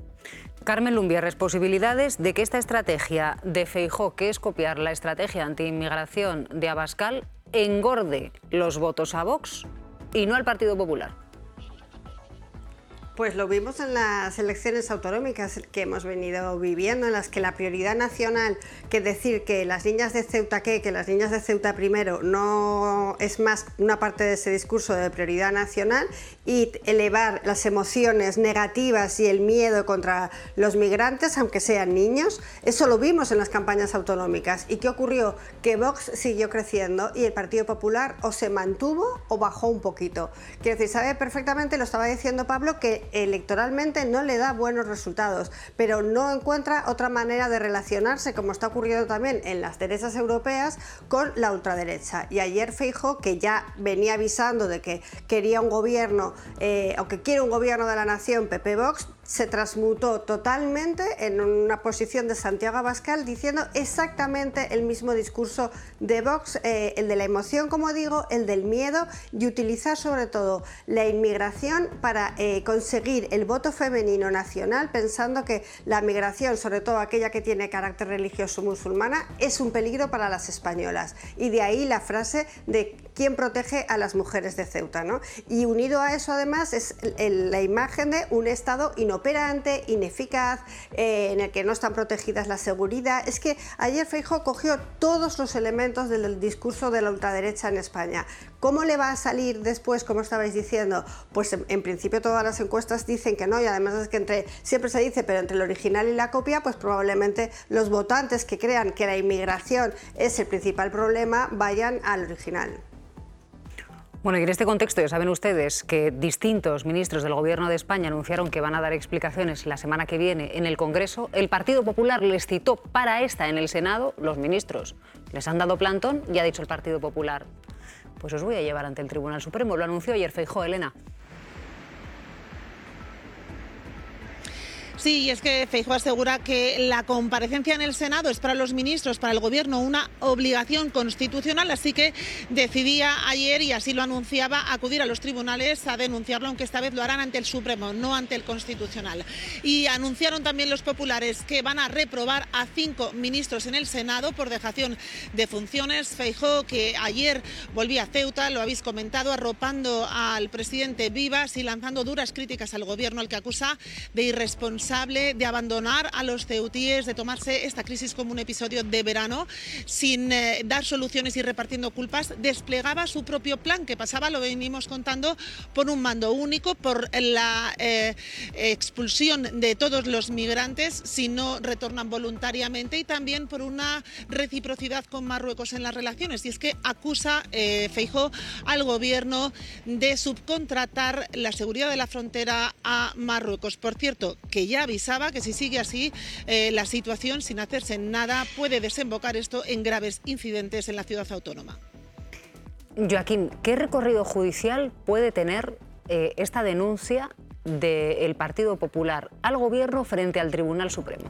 Carmen Lumbierres, posibilidades de que esta estrategia de Feijóo, que es copiar la estrategia anti-inmigración de Abascal, engorde los votos a Vox y no al Partido Popular. Pues lo vimos en las elecciones autonómicas que hemos venido viviendo, en las que la prioridad nacional, que decir que las niñas de Ceuta que las niñas de Ceuta primero, no es más una parte de ese discurso de prioridad nacional, y elevar las emociones negativas y el miedo contra los migrantes, aunque sean niños. Eso lo vimos en las campañas autonómicas. ¿Y qué ocurrió? Que Vox siguió creciendo y el Partido Popular o se mantuvo o bajó un poquito. Quiero decir, sabe perfectamente, lo estaba diciendo Pablo, que electoralmente no le da buenos resultados, pero no encuentra otra manera de relacionarse, como está ocurriendo también en las derechas europeas, con la ultraderecha. Y ayer Feijóo, que ya venía avisando de que quería un gobierno, o que quiere un gobierno de la nación PP-Vox, se transmutó totalmente en una posición de Santiago Abascal diciendo exactamente el mismo discurso de Vox, el de la emoción, como digo, el del miedo, y utilizar sobre todo la inmigración para conseguir el voto femenino nacional, pensando que la migración, sobre todo aquella que tiene carácter religioso musulmana, es un peligro para las españolas. Y de ahí la frase de quién protege a las mujeres de Ceuta, ¿no? Y unido a eso, además, es la imagen de un Estado inoperante, ineficaz, en el que no están protegidas la seguridad. Es que ayer Feijóo cogió todos los elementos del discurso de la ultraderecha en España. ¿Cómo le va a salir después, como estabais diciendo? Pues en principio todas las encuestas dicen que no, y además es que siempre se dice, pero entre el original y la copia, pues probablemente los votantes que crean que la inmigración es el principal problema vayan al original. Bueno, y en este contexto ya saben ustedes que distintos ministros del Gobierno de España anunciaron que van a dar explicaciones la semana que viene en el Congreso. El Partido Popular les citó para esta en el Senado. Los ministros les han dado plantón y ha dicho el Partido Popular: pues os voy a llevar ante el Tribunal Supremo. Lo anunció ayer Feijóo. Elena. Sí, y es que Feijóo asegura que la comparecencia en el Senado es para los ministros, para el Gobierno, una obligación constitucional, así que decidía ayer, y así lo anunciaba, acudir a los tribunales a denunciarlo, aunque esta vez lo harán ante el Supremo, no ante el Constitucional. Y anunciaron también los populares que van a reprobar a 5 ministros en el Senado por dejación de funciones. Feijóo, que ayer volvía a Ceuta, lo habéis comentado, arropando al presidente Vivas y lanzando duras críticas al Gobierno, al que acusa de irresponsable, de abandonar a los ceutíes, de tomarse esta crisis como un episodio de verano sin dar soluciones y repartiendo culpas. Desplegaba su propio plan, que pasaba, lo venimos contando, por un mando único, por la expulsión de todos los migrantes si no retornan voluntariamente, y también por una reciprocidad con Marruecos en las relaciones. Y es que acusa Feijóo al Gobierno de subcontratar la seguridad de la frontera a Marruecos. Por cierto, que ya avisaba que si sigue así la situación, sin hacerse nada, puede desembocar esto en graves incidentes en la ciudad autónoma. Joaquín, ¿qué recorrido judicial puede tener esta denuncia del Partido Popular al Gobierno frente al Tribunal Supremo?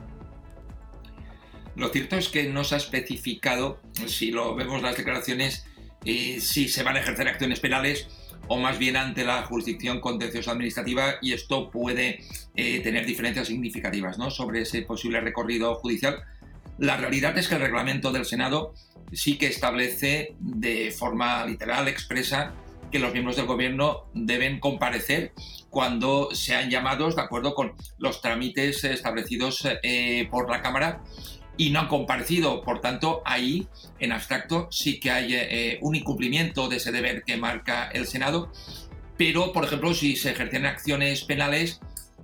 Lo cierto es que no se ha especificado, si lo vemos las declaraciones, si se van a ejercer acciones penales o más bien ante la jurisdicción contenciosa administrativa, y esto puede tener diferencias significativas, ¿no?, sobre ese posible recorrido judicial. La realidad es que el reglamento del Senado sí que establece de forma literal, expresa, que los miembros del Gobierno deben comparecer cuando sean llamados de acuerdo con los trámites establecidos por la Cámara, y no han comparecido. Por tanto, ahí, en abstracto, sí que hay un incumplimiento de ese deber que marca el Senado. Pero, por ejemplo, si se ejercen acciones penales,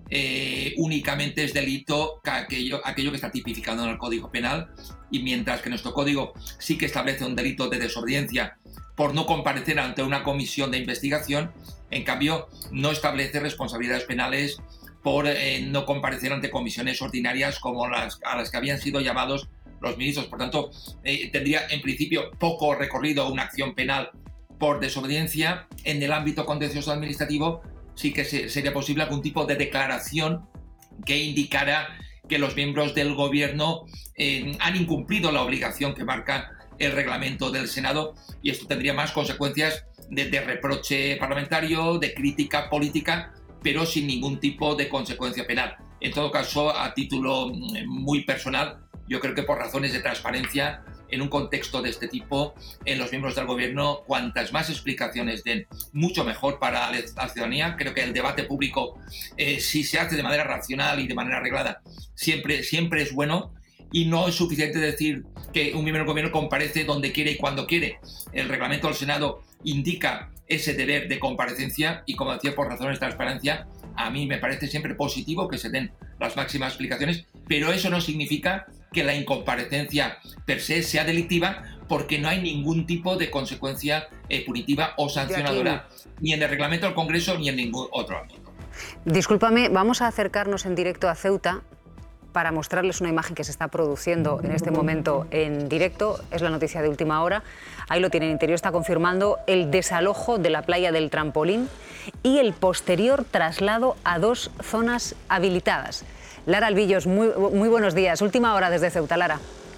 únicamente es delito aquello que está tipificado en el Código Penal, y mientras que nuestro Código sí que establece un delito de desobediencia por no comparecer ante una comisión de investigación, en cambio no establece responsabilidades penales por no comparecer ante comisiones ordinarias como a las que habían sido llamados los ministros. Por tanto, tendría en principio poco recorrido una acción penal por desobediencia. En el ámbito contencioso administrativo sí que sería posible algún tipo de declaración que indicara que los miembros del Gobierno han incumplido la obligación que marca el reglamento del Senado, y esto tendría más consecuencias de reproche parlamentario, de crítica política, pero sin ningún tipo de consecuencia penal. En todo caso, a título muy personal, yo creo que por razones de transparencia, en un contexto de este tipo, en los miembros del Gobierno, cuantas más explicaciones den, mucho mejor para la ciudadanía. Creo que el debate público, si se hace de manera racional y de manera arreglada, siempre es bueno, y no es suficiente decir que un miembro del Gobierno comparece donde quiere y cuando quiere. El reglamento del Senado indica ese deber de comparecencia, y, como decía, por razones de transparencia, a mí me parece siempre positivo que se den las máximas explicaciones, pero eso no significa que la incomparecencia per se sea delictiva, porque no hay ningún tipo de consecuencia punitiva o sancionadora, ni en el reglamento del Congreso ni en ningún otro ámbito. Discúlpame, vamos a acercarnos en directo a Ceuta, para mostrarles una imagen que se está produciendo en este momento en directo. Es la noticia de última hora. Ahí lo tienen. Interior está confirmando el desalojo de la playa del Trampolín y el posterior traslado a 2 zonas habilitadas. Lara Albillos, muy buenos días. Última hora desde Ceuta, Lara.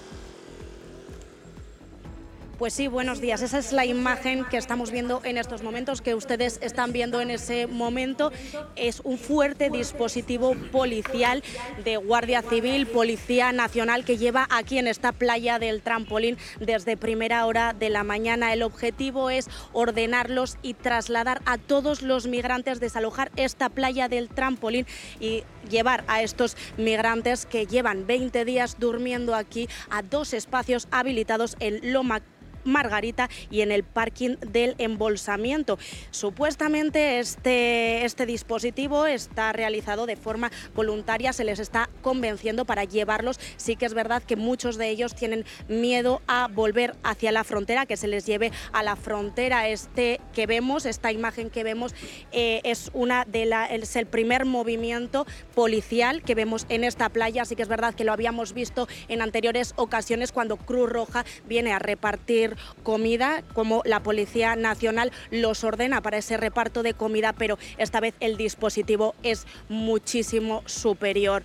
Pues sí, buenos días. Esa es la imagen que estamos viendo en estos momentos, que ustedes están viendo en ese momento. Es un fuerte dispositivo policial de Guardia Civil, Policía Nacional, que lleva aquí en esta playa del Trampolín desde primera hora de la mañana. El objetivo es ordenarlos y trasladar a todos los migrantes, desalojar esta playa del Trampolín y llevar a estos migrantes que llevan 20 días durmiendo aquí a 2 espacios habilitados en Loma Margarita y en el parking del embolsamiento. Supuestamente este dispositivo está realizado de forma voluntaria, se les está convenciendo para llevarlos. Sí que es verdad que muchos de ellos tienen miedo a volver hacia la frontera, que se les lleve a la frontera. Esta imagen que vemos es el primer movimiento policial que vemos en esta playa. Sí que es verdad que lo habíamos visto en anteriores ocasiones cuando Cruz Roja viene a repartir comida, como la Policía Nacional los ordena para ese reparto de comida, pero esta vez el dispositivo es muchísimo superior.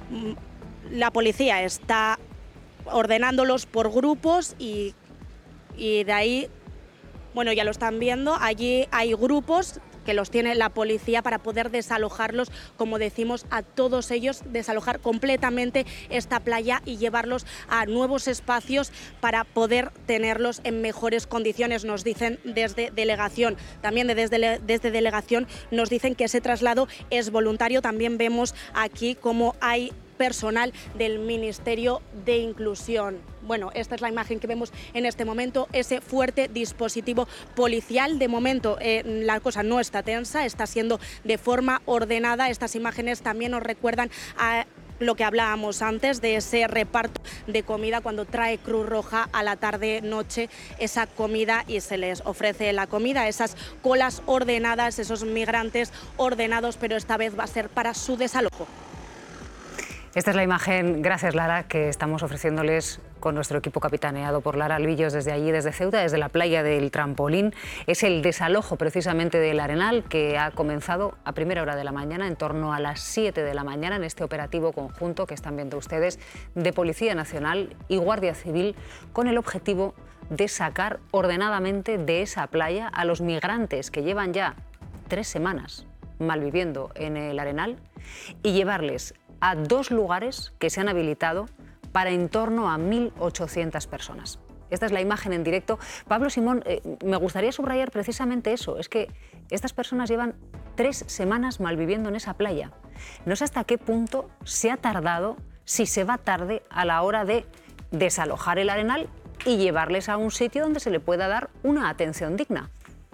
La policía está ordenándolos por grupos y de ahí, bueno, ya lo están viendo, allí hay grupos que los tiene la policía para poder desalojarlos, como decimos, a todos ellos, desalojar completamente esta playa y llevarlos a nuevos espacios para poder tenerlos en mejores condiciones, nos dicen desde delegación. También desde delegación nos dicen que ese traslado es voluntario. También vemos aquí cómo hay personal del Ministerio de Inclusión. Bueno, esta es la imagen que vemos en este momento, ese fuerte dispositivo policial. De momento la cosa no está tensa, está siendo de forma ordenada. Estas imágenes también nos recuerdan a lo que hablábamos antes de ese reparto de comida cuando trae Cruz Roja a la tarde-noche esa comida y se les ofrece la comida, esas colas ordenadas, esos migrantes ordenados, pero esta vez va a ser para su desalojo. Esta es la imagen, gracias Lara, que estamos ofreciéndoles con nuestro equipo capitaneado por Lara Albillos desde allí, desde Ceuta, desde la playa del Trampolín. Es el desalojo precisamente del Arenal que ha comenzado a primera hora de la mañana, en torno a las 7 de la mañana, en este operativo conjunto que están viendo ustedes de Policía Nacional y Guardia Civil, con el objetivo de sacar ordenadamente de esa playa a los migrantes que llevan ya 3 semanas malviviendo en el Arenal y llevarles a 2 lugares que se han habilitado para en torno a 1.800 personas. Esta es la imagen en directo. Pablo Simón, me gustaría subrayar precisamente eso, es que estas personas llevan 3 semanas malviviendo en esa playa. No sé hasta qué punto se ha tardado, si se va tarde a la hora de desalojar el Arenal y llevarles a un sitio donde se le pueda dar una atención digna.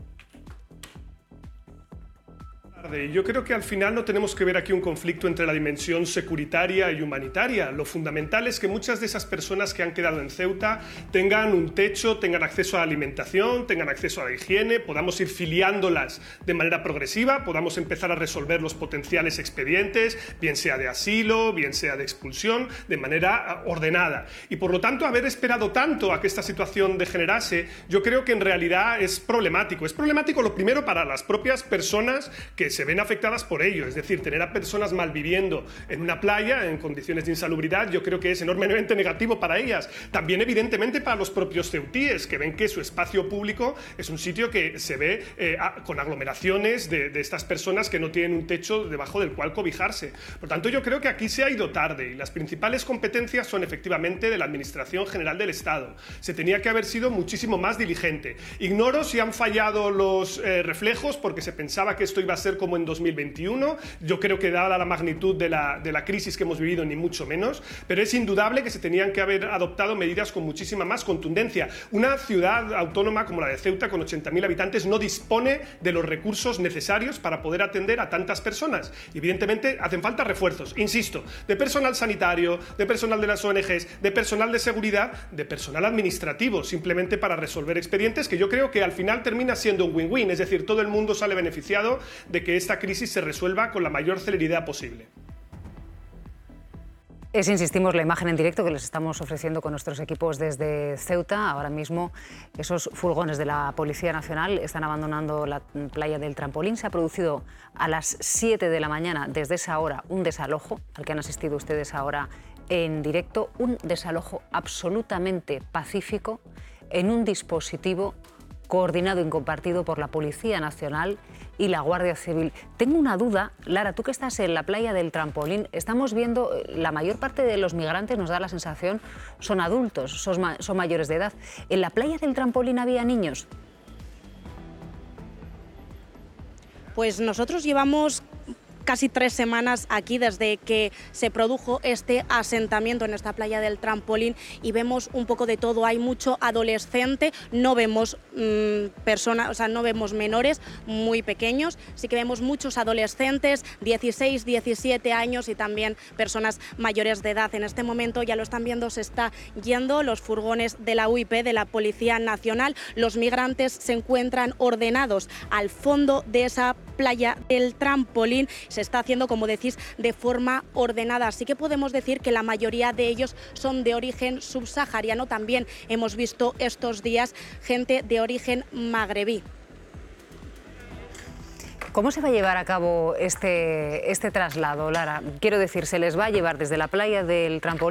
Yo creo que al final no tenemos que ver aquí un conflicto entre la dimensión securitaria y humanitaria. Lo fundamental es que muchas de esas personas que han quedado en Ceuta tengan un techo, tengan acceso a la alimentación, tengan acceso a la higiene, podamos ir filiándolas de manera progresiva, podamos empezar a resolver los potenciales expedientes, bien sea de asilo, bien sea de expulsión, de manera ordenada. Y por lo tanto, haber esperado tanto a que esta situación degenerase, yo creo que en realidad es problemático. Es problemático lo primero para las propias personas que se ven afectadas por ello, es decir, tener a personas malviviendo en una playa en condiciones de insalubridad, yo creo que es enormemente negativo para ellas. También evidentemente para los propios ceutíes, que ven que su espacio público es un sitio que se ve con aglomeraciones de estas personas que no tienen un techo debajo del cual cobijarse. Por tanto, yo creo que aquí se ha ido tarde y las principales competencias son efectivamente de la Administración General del Estado. Se tenía que haber sido muchísimo más diligente. Ignoro si han fallado los reflejos porque se pensaba que esto iba a ser como en 2021. Yo creo que dada la magnitud de la crisis que hemos vivido, ni mucho menos, pero es indudable que se tenían que haber adoptado medidas con muchísima más contundencia. Una ciudad autónoma como la de Ceuta, con 80.000 habitantes, no dispone de los recursos necesarios para poder atender a tantas personas. Y evidentemente hacen falta refuerzos, insisto, de personal sanitario, de personal de las ONGs, de personal de seguridad, de personal administrativo, simplemente para resolver expedientes, que yo creo que al final termina siendo un win-win, es decir, todo el mundo sale beneficiado de que esta crisis se resuelva con la mayor celeridad posible. Es, insistimos, la imagen en directo que les estamos ofreciendo con nuestros equipos desde Ceuta. Ahora mismo esos furgones de la Policía Nacional están abandonando la playa del Trampolín. Se ha producido a las 7 de la mañana, desde esa hora, un desalojo al que han asistido ustedes ahora en directo. Un desalojo absolutamente pacífico en un dispositivo coordinado y compartido por la Policía Nacional y la Guardia Civil. Tengo una duda, Lara, tú que estás en la playa del Trampolín, estamos viendo, la mayor parte de los migrantes, nos da la sensación, son adultos, son mayores de edad. ¿En la playa del Trampolín había niños? Pues nosotros llevamos casi 3 semanas aquí desde que se produjo este asentamiento en esta playa del Trampolín y vemos un poco de todo. Hay mucho adolescente, no vemos personas, o sea, no vemos menores muy pequeños, sí que vemos muchos adolescentes, 16, 17 años y también personas mayores de edad. En este momento ya lo están viendo, se está yendo los furgones de la UIP, de la Policía Nacional. Los migrantes se encuentran ordenados al fondo de esa playa del Trampolín. Se está haciendo, como decís, de forma ordenada. Así que podemos decir que la mayoría de ellos son de origen subsahariano. También hemos visto estos días gente de origen magrebí. ¿Cómo se va a llevar a cabo este traslado, Lara? Quiero decir, ¿se les va a llevar desde la playa del Trampolín